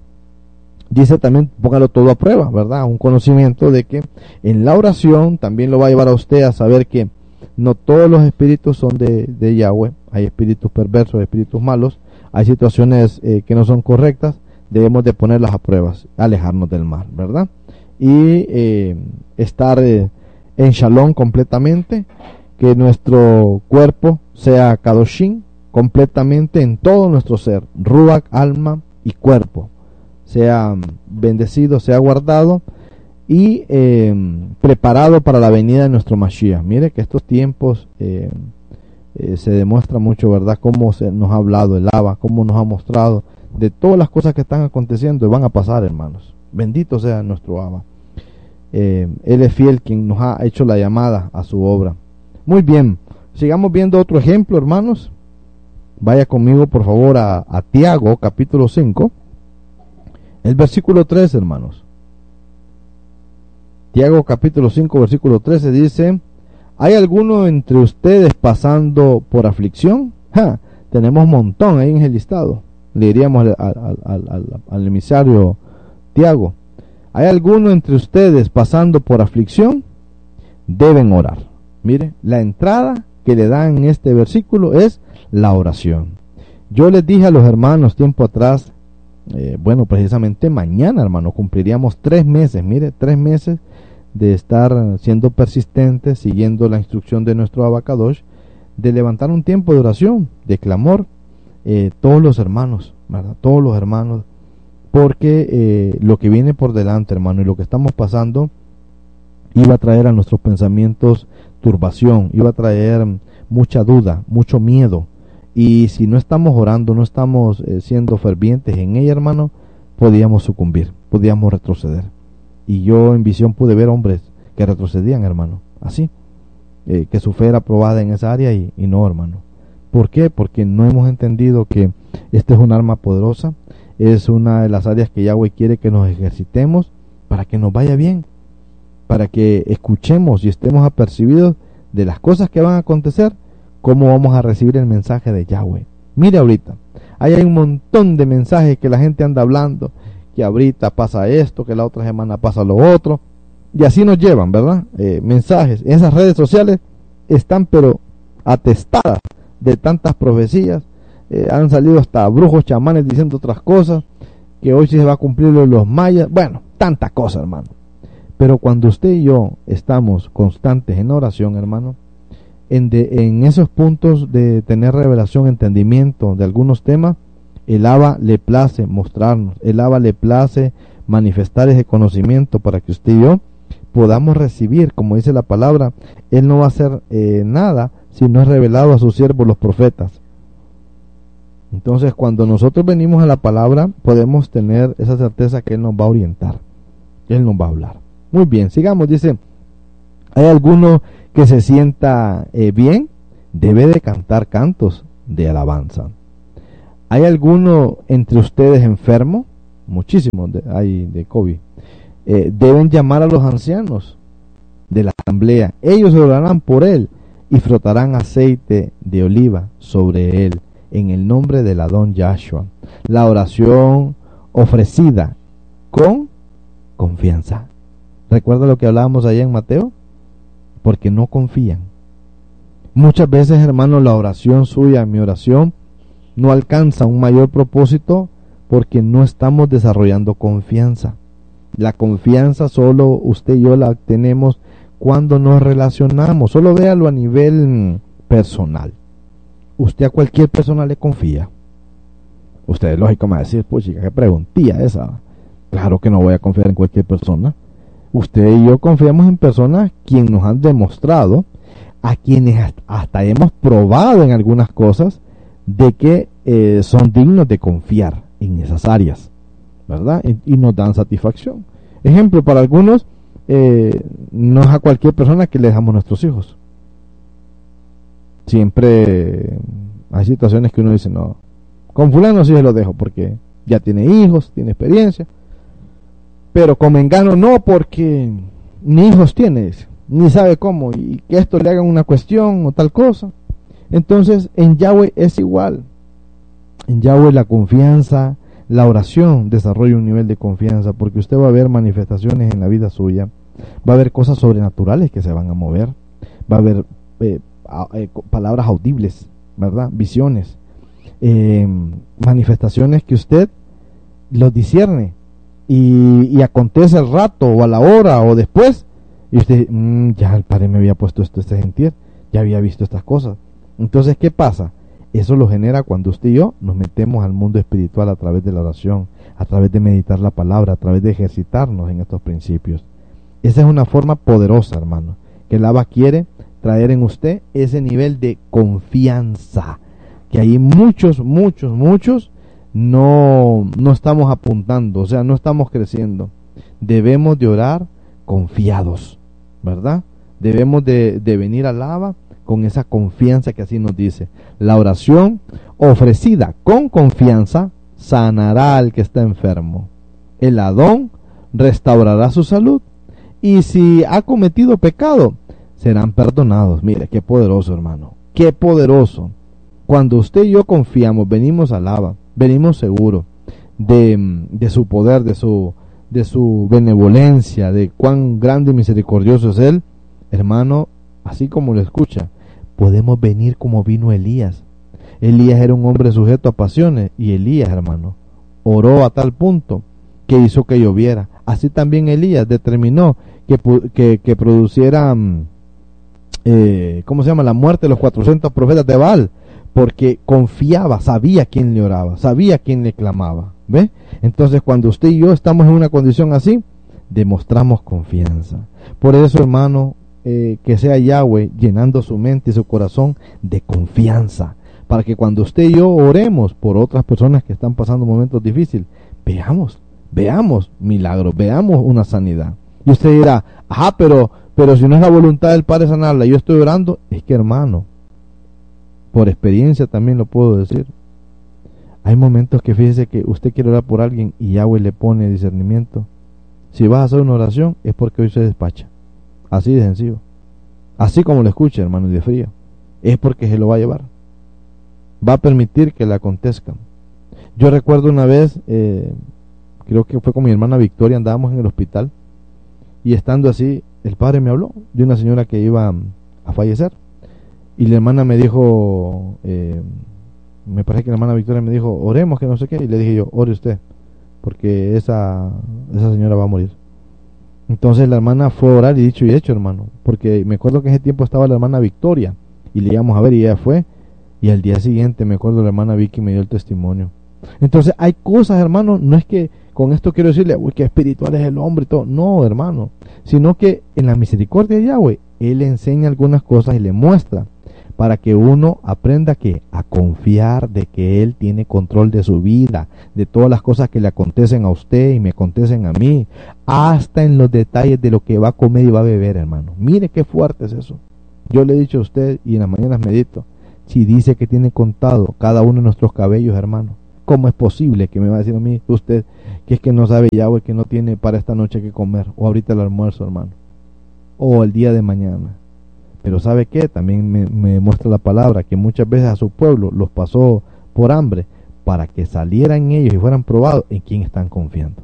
dice también, póngalo todo a prueba, ¿verdad? Un conocimiento de que en la oración también lo va a llevar a usted a saber que no todos los espíritus son de, de Yahweh, hay espíritus perversos, espíritus malos, hay situaciones eh, que no son correctas, debemos de ponerlas a pruebas, alejarnos del mal, ¿verdad? Y eh, estar eh, en Shalom completamente, que nuestro cuerpo sea Kadoshim completamente en todo nuestro ser, Ruach, alma y cuerpo, sea bendecido, sea guardado y eh, preparado para la venida de nuestro Mashiach. Mire que estos tiempos eh, eh, se demuestra mucho, ¿verdad? Cómo se nos ha hablado el Abba, cómo nos ha mostrado de todas las cosas que están aconteciendo y van a pasar, hermanos. Bendito sea nuestro Abba. Eh, él es fiel quien nos ha hecho la llamada a su obra. Muy bien, sigamos viendo otro ejemplo, hermanos. Vaya conmigo, por favor, a, a Tiago, capítulo cinco, el versículo tres, hermanos. Tiago, capítulo cinco, versículo trece, dice: ¿hay alguno entre ustedes pasando por aflicción? Ja, tenemos un montón ahí en el listado. Le diríamos al, al, al, al, al emisario Tiago: ¿hay alguno entre ustedes pasando por aflicción? Deben orar. Mire, la entrada que le dan en este versículo es la oración. Yo les dije a los hermanos tiempo atrás, eh, bueno, precisamente mañana, hermano, cumpliríamos tres meses, mire, tres meses de estar siendo persistentes, siguiendo la instrucción de nuestro Abba Kadosh, de levantar un tiempo de oración, de clamor, eh, todos los hermanos, ¿verdad? Todos los hermanos, porque eh, lo que viene por delante, hermano, y lo que estamos pasando, iba a traer a nuestros pensamientos turbación, iba a traer mucha duda, mucho miedo, y si no estamos orando, no estamos eh, siendo fervientes en ella, hermano, podíamos sucumbir, podíamos retroceder. Y yo en visión pude ver hombres que retrocedían, hermano, así, eh, que su fe era probada en esa área y, y no, hermano. ¿Por qué? Porque no hemos entendido que esta es un arma poderosa, es una de las áreas que Yahweh quiere que nos ejercitemos para que nos vaya bien, para que escuchemos y estemos apercibidos de las cosas que van a acontecer, cómo vamos a recibir el mensaje de Yahweh. Mire ahorita, ahí hay un montón de mensajes que la gente anda hablando, que ahorita pasa esto, que la otra semana pasa lo otro, y así nos llevan, ¿verdad? Eh, mensajes, esas redes sociales están pero atestadas de tantas profecías, eh, han salido hasta brujos, chamanes diciendo otras cosas, que hoy sí se va a cumplir lo de los mayas, bueno, tanta cosa, hermano. Pero cuando usted y yo estamos constantes en oración, hermano, en, de, en esos puntos de tener revelación, entendimiento de algunos temas, el Abba le place mostrarnos, el Abba le place manifestar ese conocimiento para que usted y yo podamos recibir, como dice la palabra, Él no va a hacer eh, nada si no es revelado a sus siervos los profetas. Entonces, cuando nosotros venimos a la palabra, podemos tener esa certeza que Él nos va a orientar, Él nos va a hablar. Muy bien, sigamos, dice: ¿hay alguno que se sienta eh, bien? Debe de cantar cantos de alabanza. ¿Hay alguno entre ustedes enfermo? Muchísimos de, hay de COVID. Eh, deben llamar a los ancianos de la asamblea. Ellos orarán por él y frotarán aceite de oliva sobre él en el nombre del Adón Yahshua. La oración ofrecida con confianza. ¿Recuerda lo que hablábamos allá en Mateo? Porque no confían. Muchas veces, hermanos, la oración suya, mi oración, no alcanza un mayor propósito porque no estamos desarrollando confianza. La confianza solo usted y yo la tenemos cuando nos relacionamos. Solo véalo a nivel personal. Usted a cualquier persona le confía. Usted es lógico me va a decir, pues chica, qué preguntilla esa. Claro que no voy a confiar en cualquier persona. Usted y yo confiamos en personas quienes nos han demostrado, a quienes hasta hemos probado en algunas cosas, de que eh, son dignos de confiar en esas áreas, ¿verdad? Y, y nos dan satisfacción. Ejemplo, para algunos, eh, no es a cualquier persona que le dejamos nuestros hijos. Siempre hay situaciones que uno dice, no, con fulano sí se lo dejo porque ya tiene hijos, tiene experiencia, pero con mengano no, porque ni hijos tiene, ni sabe cómo, y que esto le hagan una cuestión o tal cosa. Entonces en Yahweh es igual. En Yahweh la confianza, la oración desarrolla un nivel de confianza, porque usted va a ver manifestaciones en la vida suya, va a haber cosas sobrenaturales que se van a mover, va a haber eh, eh, palabras audibles, ¿verdad? Visiones, eh, manifestaciones que usted los discierne y, y acontece al rato o a la hora o después, y usted, mmm, ya el Padre me había puesto esto este gentil, ya había visto estas cosas. Entonces, ¿qué pasa? Eso lo genera cuando usted y yo nos metemos al mundo espiritual a través de la oración, a través de meditar la palabra, a través de ejercitarnos en estos principios. Esa es una forma poderosa, hermano, que el Abba quiere traer en usted ese nivel de confianza, que ahí muchos, muchos, muchos no, no estamos apuntando, o sea, no estamos creciendo. Debemos de orar confiados, ¿verdad? Debemos de, de venir al Abba con esa confianza que así nos dice. La oración ofrecida con confianza sanará al que está enfermo. El Adón restaurará su salud. Y si ha cometido pecado, serán perdonados. Mire, qué poderoso, hermano. Qué poderoso. Cuando usted y yo confiamos, venimos al Abba, venimos seguros de, de su poder, de su, de su benevolencia, de cuán grande y misericordioso es Él, hermano, así como lo escucha, podemos venir como vino Elías. Elías era un hombre sujeto a pasiones, y Elías, hermano, oró a tal punto que hizo que lloviera. Así también Elías determinó que, que, que produciera, eh, ¿cómo se llama?, la muerte de los cuatrocientos profetas de Baal, porque confiaba, sabía quién le oraba, sabía quién le clamaba. ¿Ve? Entonces, cuando usted y yo estamos en una condición así, demostramos confianza. Por eso, hermano, Eh, que sea Yahweh llenando su mente y su corazón de confianza, para que cuando usted y yo oremos por otras personas que están pasando momentos difíciles, veamos, veamos milagros, veamos una sanidad. Y usted dirá, ajá, pero, pero si no es la voluntad del Padre sanarla, yo estoy orando. Es que, hermano, por experiencia también lo puedo decir, hay momentos que fíjese que usted quiere orar por alguien y Yahweh le pone discernimiento. Si vas a hacer una oración es porque hoy se despacha. Así de sencillo. Así como lo escucha, hermano, de frío. Es porque se lo va a llevar. Va a permitir que le acontezcan. Yo recuerdo una vez, eh, creo que fue con mi hermana Victoria, andábamos en el hospital, y estando así, el Padre me habló de una señora que iba a fallecer. Y la hermana me dijo, eh, me parece que la hermana Victoria me dijo, oremos, que no sé qué. Y le dije yo, ore usted, porque esa, esa señora va a morir. Entonces la hermana fue a orar, y dicho y hecho, hermano, porque me acuerdo que en ese tiempo estaba la hermana Victoria y le íbamos a ver y ella fue, y al día siguiente me acuerdo la hermana Vicky me dio el testimonio. Entonces hay cosas, hermano, no es que con esto quiero decirle, uy, qué espiritual es el hombre y todo, no, hermano, sino que en la misericordia de Yahweh, Él le enseña algunas cosas y le muestra, para que uno aprenda que a confiar de que Él tiene control de su vida, de todas las cosas que le acontecen a usted y me acontecen a mí, hasta en los detalles de lo que va a comer y va a beber, hermano. Mire qué fuerte es eso. Yo le he dicho a usted, y en las mañanas medito, si dice que tiene contado cada uno de nuestros cabellos, hermano, ¿Cómo es posible que me va a decir a mí usted que es que no sabe Yahweh, que no tiene para esta noche que comer, o ahorita el almuerzo, hermano, o el día de mañana? Pero ¿sabe qué? También me, me muestra la palabra que muchas veces a su pueblo los pasó por hambre para que salieran ellos y fueran probados. ¿En quién están confiando?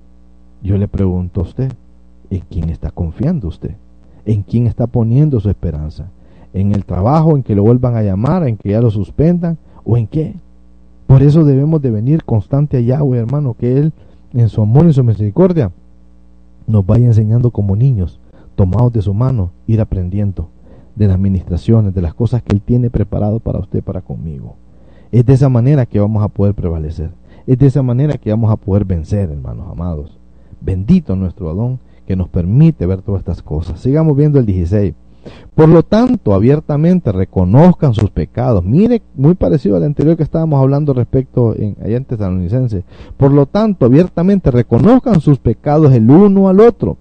Yo le pregunto a usted, ¿en quién está confiando usted? ¿En quién está poniendo su esperanza? ¿En el trabajo, en que lo vuelvan a llamar, en que ya lo suspendan, o en qué? Por eso debemos de venir constante a Yahweh, hermano, que Él en su amor y su misericordia nos vaya enseñando como niños, tomados de su mano, ir aprendiendo de las ministraciones, de las cosas que Él tiene preparado para usted, para conmigo. Es de esa manera que vamos a poder prevalecer. Es de esa manera que vamos a poder vencer, hermanos amados. Bendito nuestro Adón, que nos permite ver todas estas cosas. Sigamos viendo el dieciséis. Por lo tanto, abiertamente reconozcan sus pecados. Mire, muy parecido al anterior que estábamos hablando respecto en, allá en Tesalonicenses. Por lo tanto, abiertamente reconozcan sus pecados el uno al otro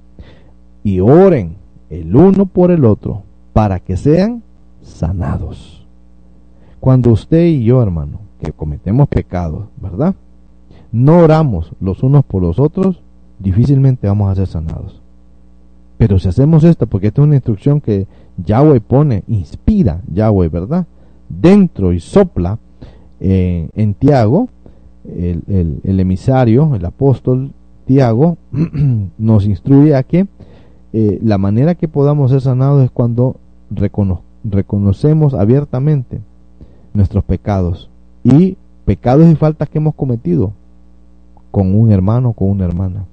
y oren el uno por el otro para que sean sanados. Cuando usted y yo, hermano, que cometemos pecados, ¿verdad?, no oramos los unos por los otros, difícilmente vamos a ser sanados. Pero si hacemos esto, porque esta es una instrucción que Yahweh pone, inspira Yahweh, ¿verdad?, dentro y sopla eh, en Tiago, el, el, el emisario, el apóstol Tiago, nos instruye a que eh, la manera que podamos ser sanados es cuando recono reconocemos abiertamente nuestros pecados y pecados y faltas que hemos cometido con un hermano o con una hermana.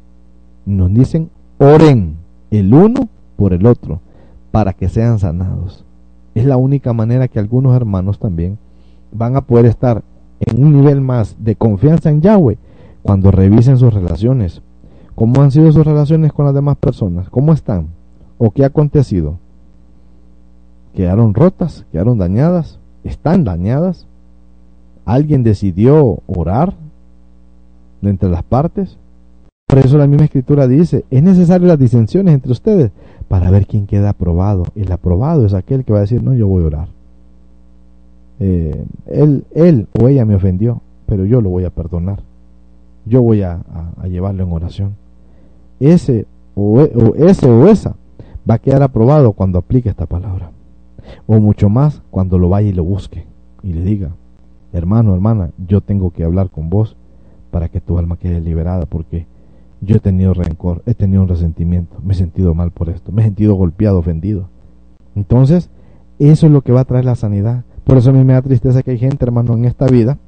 Nos dicen, oren el uno por el otro para que sean sanados. Es la única manera que algunos hermanos también van a poder estar en un nivel más de confianza en Yahweh cuando revisen sus relaciones. ¿Cómo han sido sus relaciones con las demás personas? ¿Cómo están? ¿O qué ha acontecido? ¿Quedaron rotas? ¿Quedaron dañadas? ¿Están dañadas? ¿Alguien decidió orar de entre las partes? Por eso la misma escritura dice, es necesario las disensiones entre ustedes para ver quién queda aprobado. El aprobado es aquel que va a decir, no, yo voy a orar. Eh, él, él o ella me ofendió, pero yo lo voy a perdonar. Yo voy a, a, a llevarlo en oración. Ese o, o ese o esa va a quedar aprobado cuando aplique esta palabra. O mucho más cuando lo vaya y lo busque y le diga, hermano, hermana, yo tengo que hablar con vos para que tu alma quede liberada, porque yo he tenido rencor, he tenido un resentimiento, me he sentido mal por esto, me he sentido golpeado, ofendido. Entonces, eso es lo que va a traer la sanidad. Por eso a mí me da tristeza que hay gente, hermano, en esta vida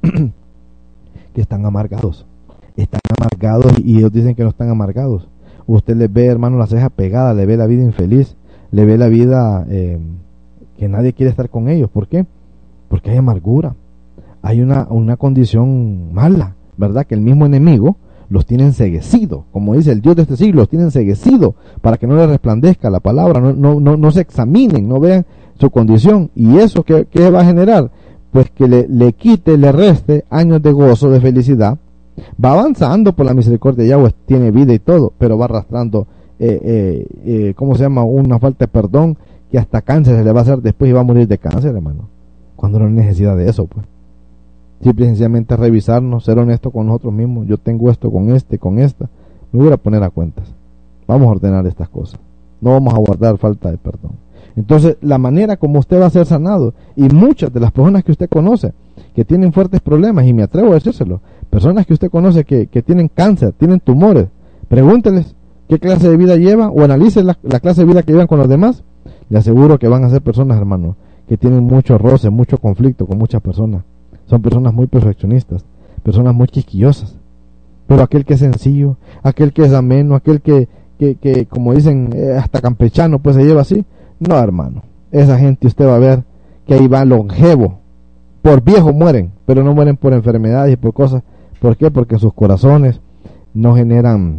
que están amargados. Están amargados y ellos dicen que no están amargados. Usted les ve, hermano, la ceja pegada, le ve la vida infeliz, le ve la vida eh, que nadie quiere estar con ellos. ¿Por qué? Porque hay amargura. Hay una, una condición mala, ¿verdad? Que el mismo enemigo los tiene enceguecidos, como dice el Dios de este siglo, los tiene enceguecidos para que no les resplandezca la palabra, no, no, no, no se examinen, no vean su condición. ¿Y eso qué, qué va a generar? Pues que le, le quite, le reste años de gozo, de felicidad. Va avanzando por la misericordia de Yahweh, tiene vida y todo, pero va arrastrando, eh, eh, eh, ¿cómo se llama? Una falta de perdón, que hasta cáncer se le va a hacer después y va a morir de cáncer, hermano. Cuando no hay necesidad de eso, pues. Simple y sencillamente revisarnos, ser honesto con nosotros mismos. Yo tengo esto con este, con esta. Me voy a poner a cuentas. Vamos a ordenar estas cosas. No vamos a guardar falta de perdón. Entonces, la manera como usted va a ser sanado, y muchas de las personas que usted conoce que tienen fuertes problemas, y me atrevo a decírselo, personas que usted conoce que, que tienen cáncer, tienen tumores, pregúnteles qué clase de vida llevan o analicen la, la clase de vida que llevan con los demás. Le aseguro que van a ser personas, hermano, que tienen mucho roce, mucho conflicto con muchas personas. Son personas muy perfeccionistas, personas muy quisquillosas. Pero aquel que es sencillo, aquel que es ameno, aquel que, que, que como dicen, eh, hasta campechano, pues se lleva así. No, hermano, esa gente usted va a ver que ahí va longevo. Por viejo mueren, pero no mueren por enfermedades y por cosas. ¿Por qué? Porque sus corazones no generan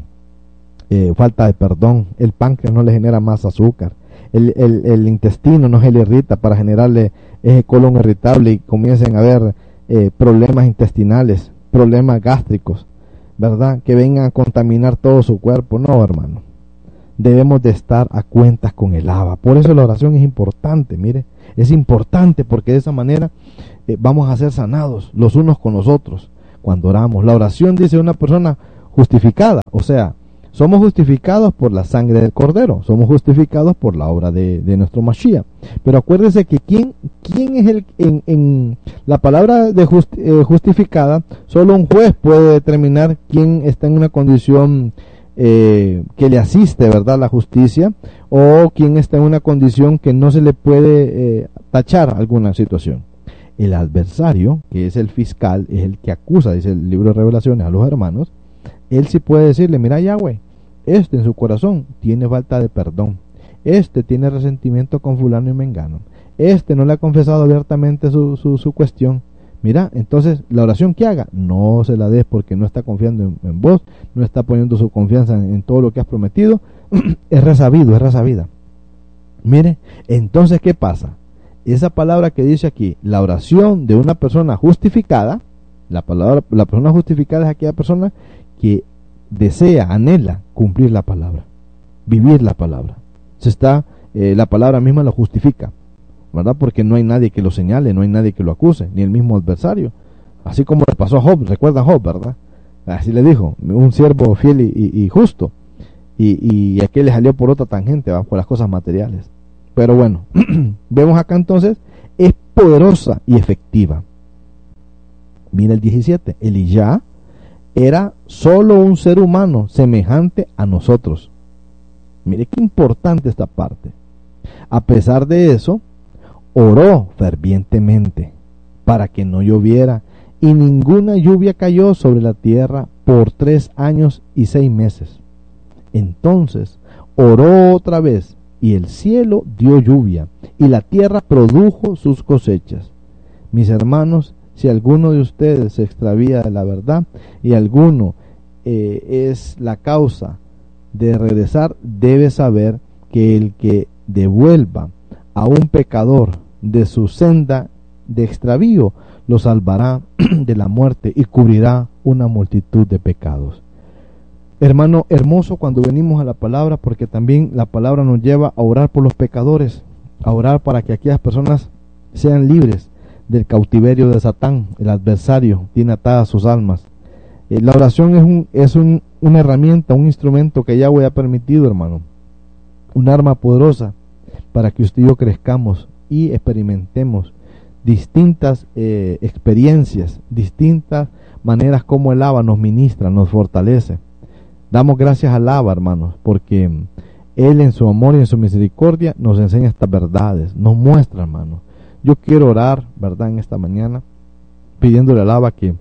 eh, falta de perdón. El páncreas no le genera más azúcar. El, el, el intestino no se le irrita para generarle ese colon irritable y comiencen a haber eh, problemas intestinales, problemas gástricos, ¿verdad? Que vengan a contaminar todo su cuerpo. No, hermano. Debemos de estar a cuentas con el Abba. Por eso la oración es importante, mire. Es importante porque de esa manera eh, vamos a ser sanados los unos con los otros. cuando oramos. La oración dice una persona justificada, o sea, somos justificados por la sangre del Cordero, somos justificados por la obra de, de nuestro Mashiach. Pero acuérdese que quién, quién es el, en, en la palabra de just, eh, justificada, solo un juez puede determinar quién está en una condición eh, que le asiste, ¿verdad?, la justicia, o quién está en una condición que no se le puede eh, tachar alguna situación. El adversario, que es el fiscal, es el que acusa, dice el libro de Revelaciones, a los hermanos. Él sí puede decirle, mira Yahweh, este en su corazón tiene falta de perdón, este tiene resentimiento con fulano y mengano, este no le ha confesado abiertamente su, su, su cuestión. Mira, entonces la oración que haga, no se la des porque no está confiando en, en vos, no está poniendo su confianza en, en todo lo que has prometido, es resabido, es resabida. Mire, entonces ¿qué pasa? Esa palabra que dice aquí, la oración de una persona justificada, la palabra, la persona justificada es aquella persona que desea, anhela cumplir la palabra, vivir la palabra. Se está, eh, la palabra misma lo justifica, ¿verdad? Porque no hay nadie que lo señale, no hay nadie que lo acuse, ni el mismo adversario. Así como le pasó a Job, recuerda a Job, ¿verdad? Así le dijo, un siervo fiel y, y, y justo, y, y aquel le salió por otra tangente, ¿va? Por las cosas materiales. Pero bueno, vemos acá entonces, es poderosa y efectiva. Mira el diecisiete, Eliyá era solo un ser humano semejante a nosotros. Mire qué importante esta parte. A pesar de eso, oró fervientemente para que no lloviera, y ninguna lluvia cayó sobre la tierra por tres años y seis meses. Entonces oró otra vez, y el cielo dio lluvia, y la tierra produjo sus cosechas. Mis hermanos, si alguno de ustedes se extravía de la verdad y alguno eh, es la causa de regresar, debe saber que el que devuelva a un pecador de su senda de extravío lo salvará de la muerte y cubrirá una multitud de pecados. Hermano, hermoso cuando venimos a la palabra, porque también la palabra nos lleva a orar por los pecadores, a orar para que aquellas personas sean libres del cautiverio de Satán. El adversario tiene atadas sus almas. Eh, la oración es, un, es un, una herramienta, un instrumento que Yahweh ha permitido, hermano, un arma poderosa para que usted y yo crezcamos y experimentemos distintas eh, experiencias, distintas maneras como el Abba nos ministra, nos fortalece. Damos gracias al Abba, hermanos, porque Él en su amor y en su misericordia nos enseña estas verdades, nos muestra, hermanos. Yo quiero orar, ¿verdad?, en esta mañana, pidiéndole al Abba que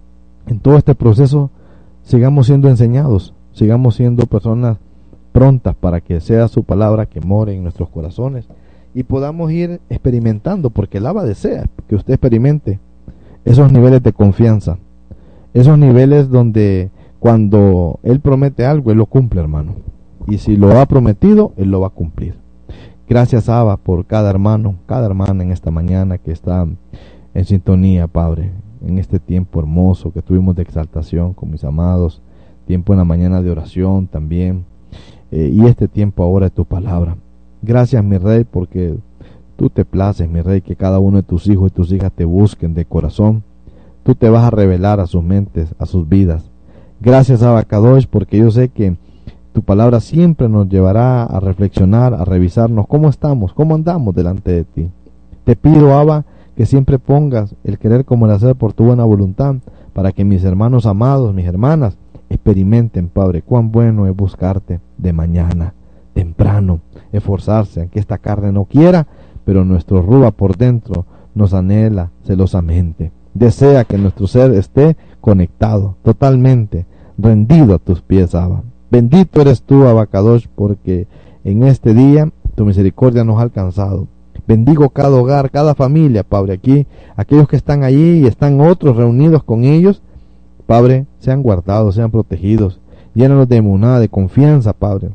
en todo este proceso sigamos siendo enseñados, sigamos siendo personas prontas para que sea su palabra que more en nuestros corazones y podamos ir experimentando, porque el Abba desea que usted experimente esos niveles de confianza, esos niveles donde cuando Él promete algo, Él lo cumple, hermano, y si lo ha prometido, Él lo va a cumplir. Gracias, Abba, por cada hermano, cada hermana en esta mañana que está en sintonía, Padre, en este tiempo hermoso que tuvimos de exaltación con mis amados, tiempo en la mañana de oración también, eh, y este tiempo ahora de tu palabra. Gracias, mi Rey, porque tú te places, mi Rey, que cada uno de tus hijos y tus hijas te busquen de corazón. Tú te vas a revelar a sus mentes, a sus vidas. Gracias, Abba Kadosh, porque yo sé que tu palabra siempre nos llevará a reflexionar, a revisarnos cómo estamos, cómo andamos delante de ti. Te pido, Abba, que siempre pongas el querer como el hacer por tu buena voluntad, para que mis hermanos amados, mis hermanas, experimenten, Padre, cuán bueno es buscarte de mañana, temprano, esforzarse, aunque esta carne no quiera, pero nuestro ruba por dentro nos anhela celosamente. Desea que nuestro ser esté conectado, totalmente rendido a tus pies, Abba. Bendito eres tú, Abba Kadosh, porque en este día tu misericordia nos ha alcanzado. Bendigo cada hogar, cada familia, Padre, aquí, aquellos que están allí y están otros reunidos con ellos, Padre, sean guardados, sean protegidos, llénanos de emuná, de confianza, Padre,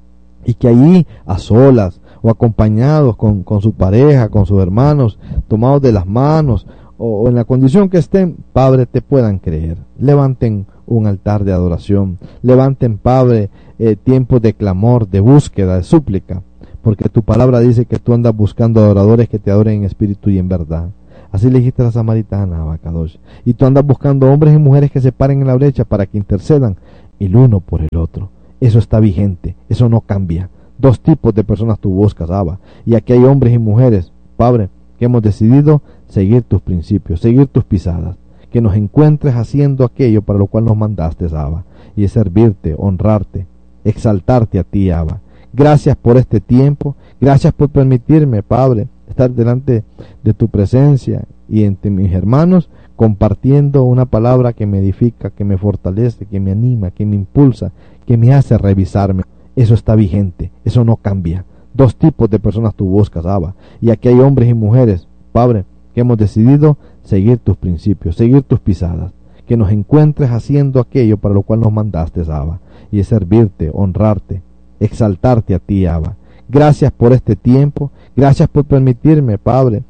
y que allí, a solas o acompañados con, con su pareja, con sus hermanos, tomados de las manos, o, o en la condición que estén, Padre, te puedan creer. Levanten un altar de adoración, levanten, Padre, eh, tiempos de clamor, de búsqueda, de súplica, porque tu palabra dice que tú andas buscando adoradores que te adoren en espíritu y en verdad. Así le dijiste a la samaritana, Abacadosh. Y tú andas buscando hombres y mujeres que se paren en la brecha para que intercedan el uno por el otro. Eso está vigente, eso no cambia. Dos tipos de personas tú buscas, Abba. Y aquí hay hombres y mujeres, Padre, que hemos decidido seguir tus principios, seguir tus pisadas. Que nos encuentres haciendo aquello para lo cual nos mandaste, Abba. Y es servirte, honrarte, exaltarte a ti, Abba. Gracias por este tiempo. Gracias por permitirme, Padre, estar delante de tu presencia y entre mis hermanos, compartiendo una palabra que me edifica, que me fortalece, que me anima, que me impulsa, que me hace revisarme. Eso está vigente, eso no cambia. Dos tipos de personas tú buscas, Abba. Y aquí hay hombres y mujeres, Padre, que hemos decidido seguir tus principios, seguir tus pisadas. Que nos encuentres haciendo aquello para lo cual nos mandaste, Abba. Y es servirte, honrarte, exaltarte a ti, Abba. Gracias por este tiempo. Gracias por permitirme, Padre,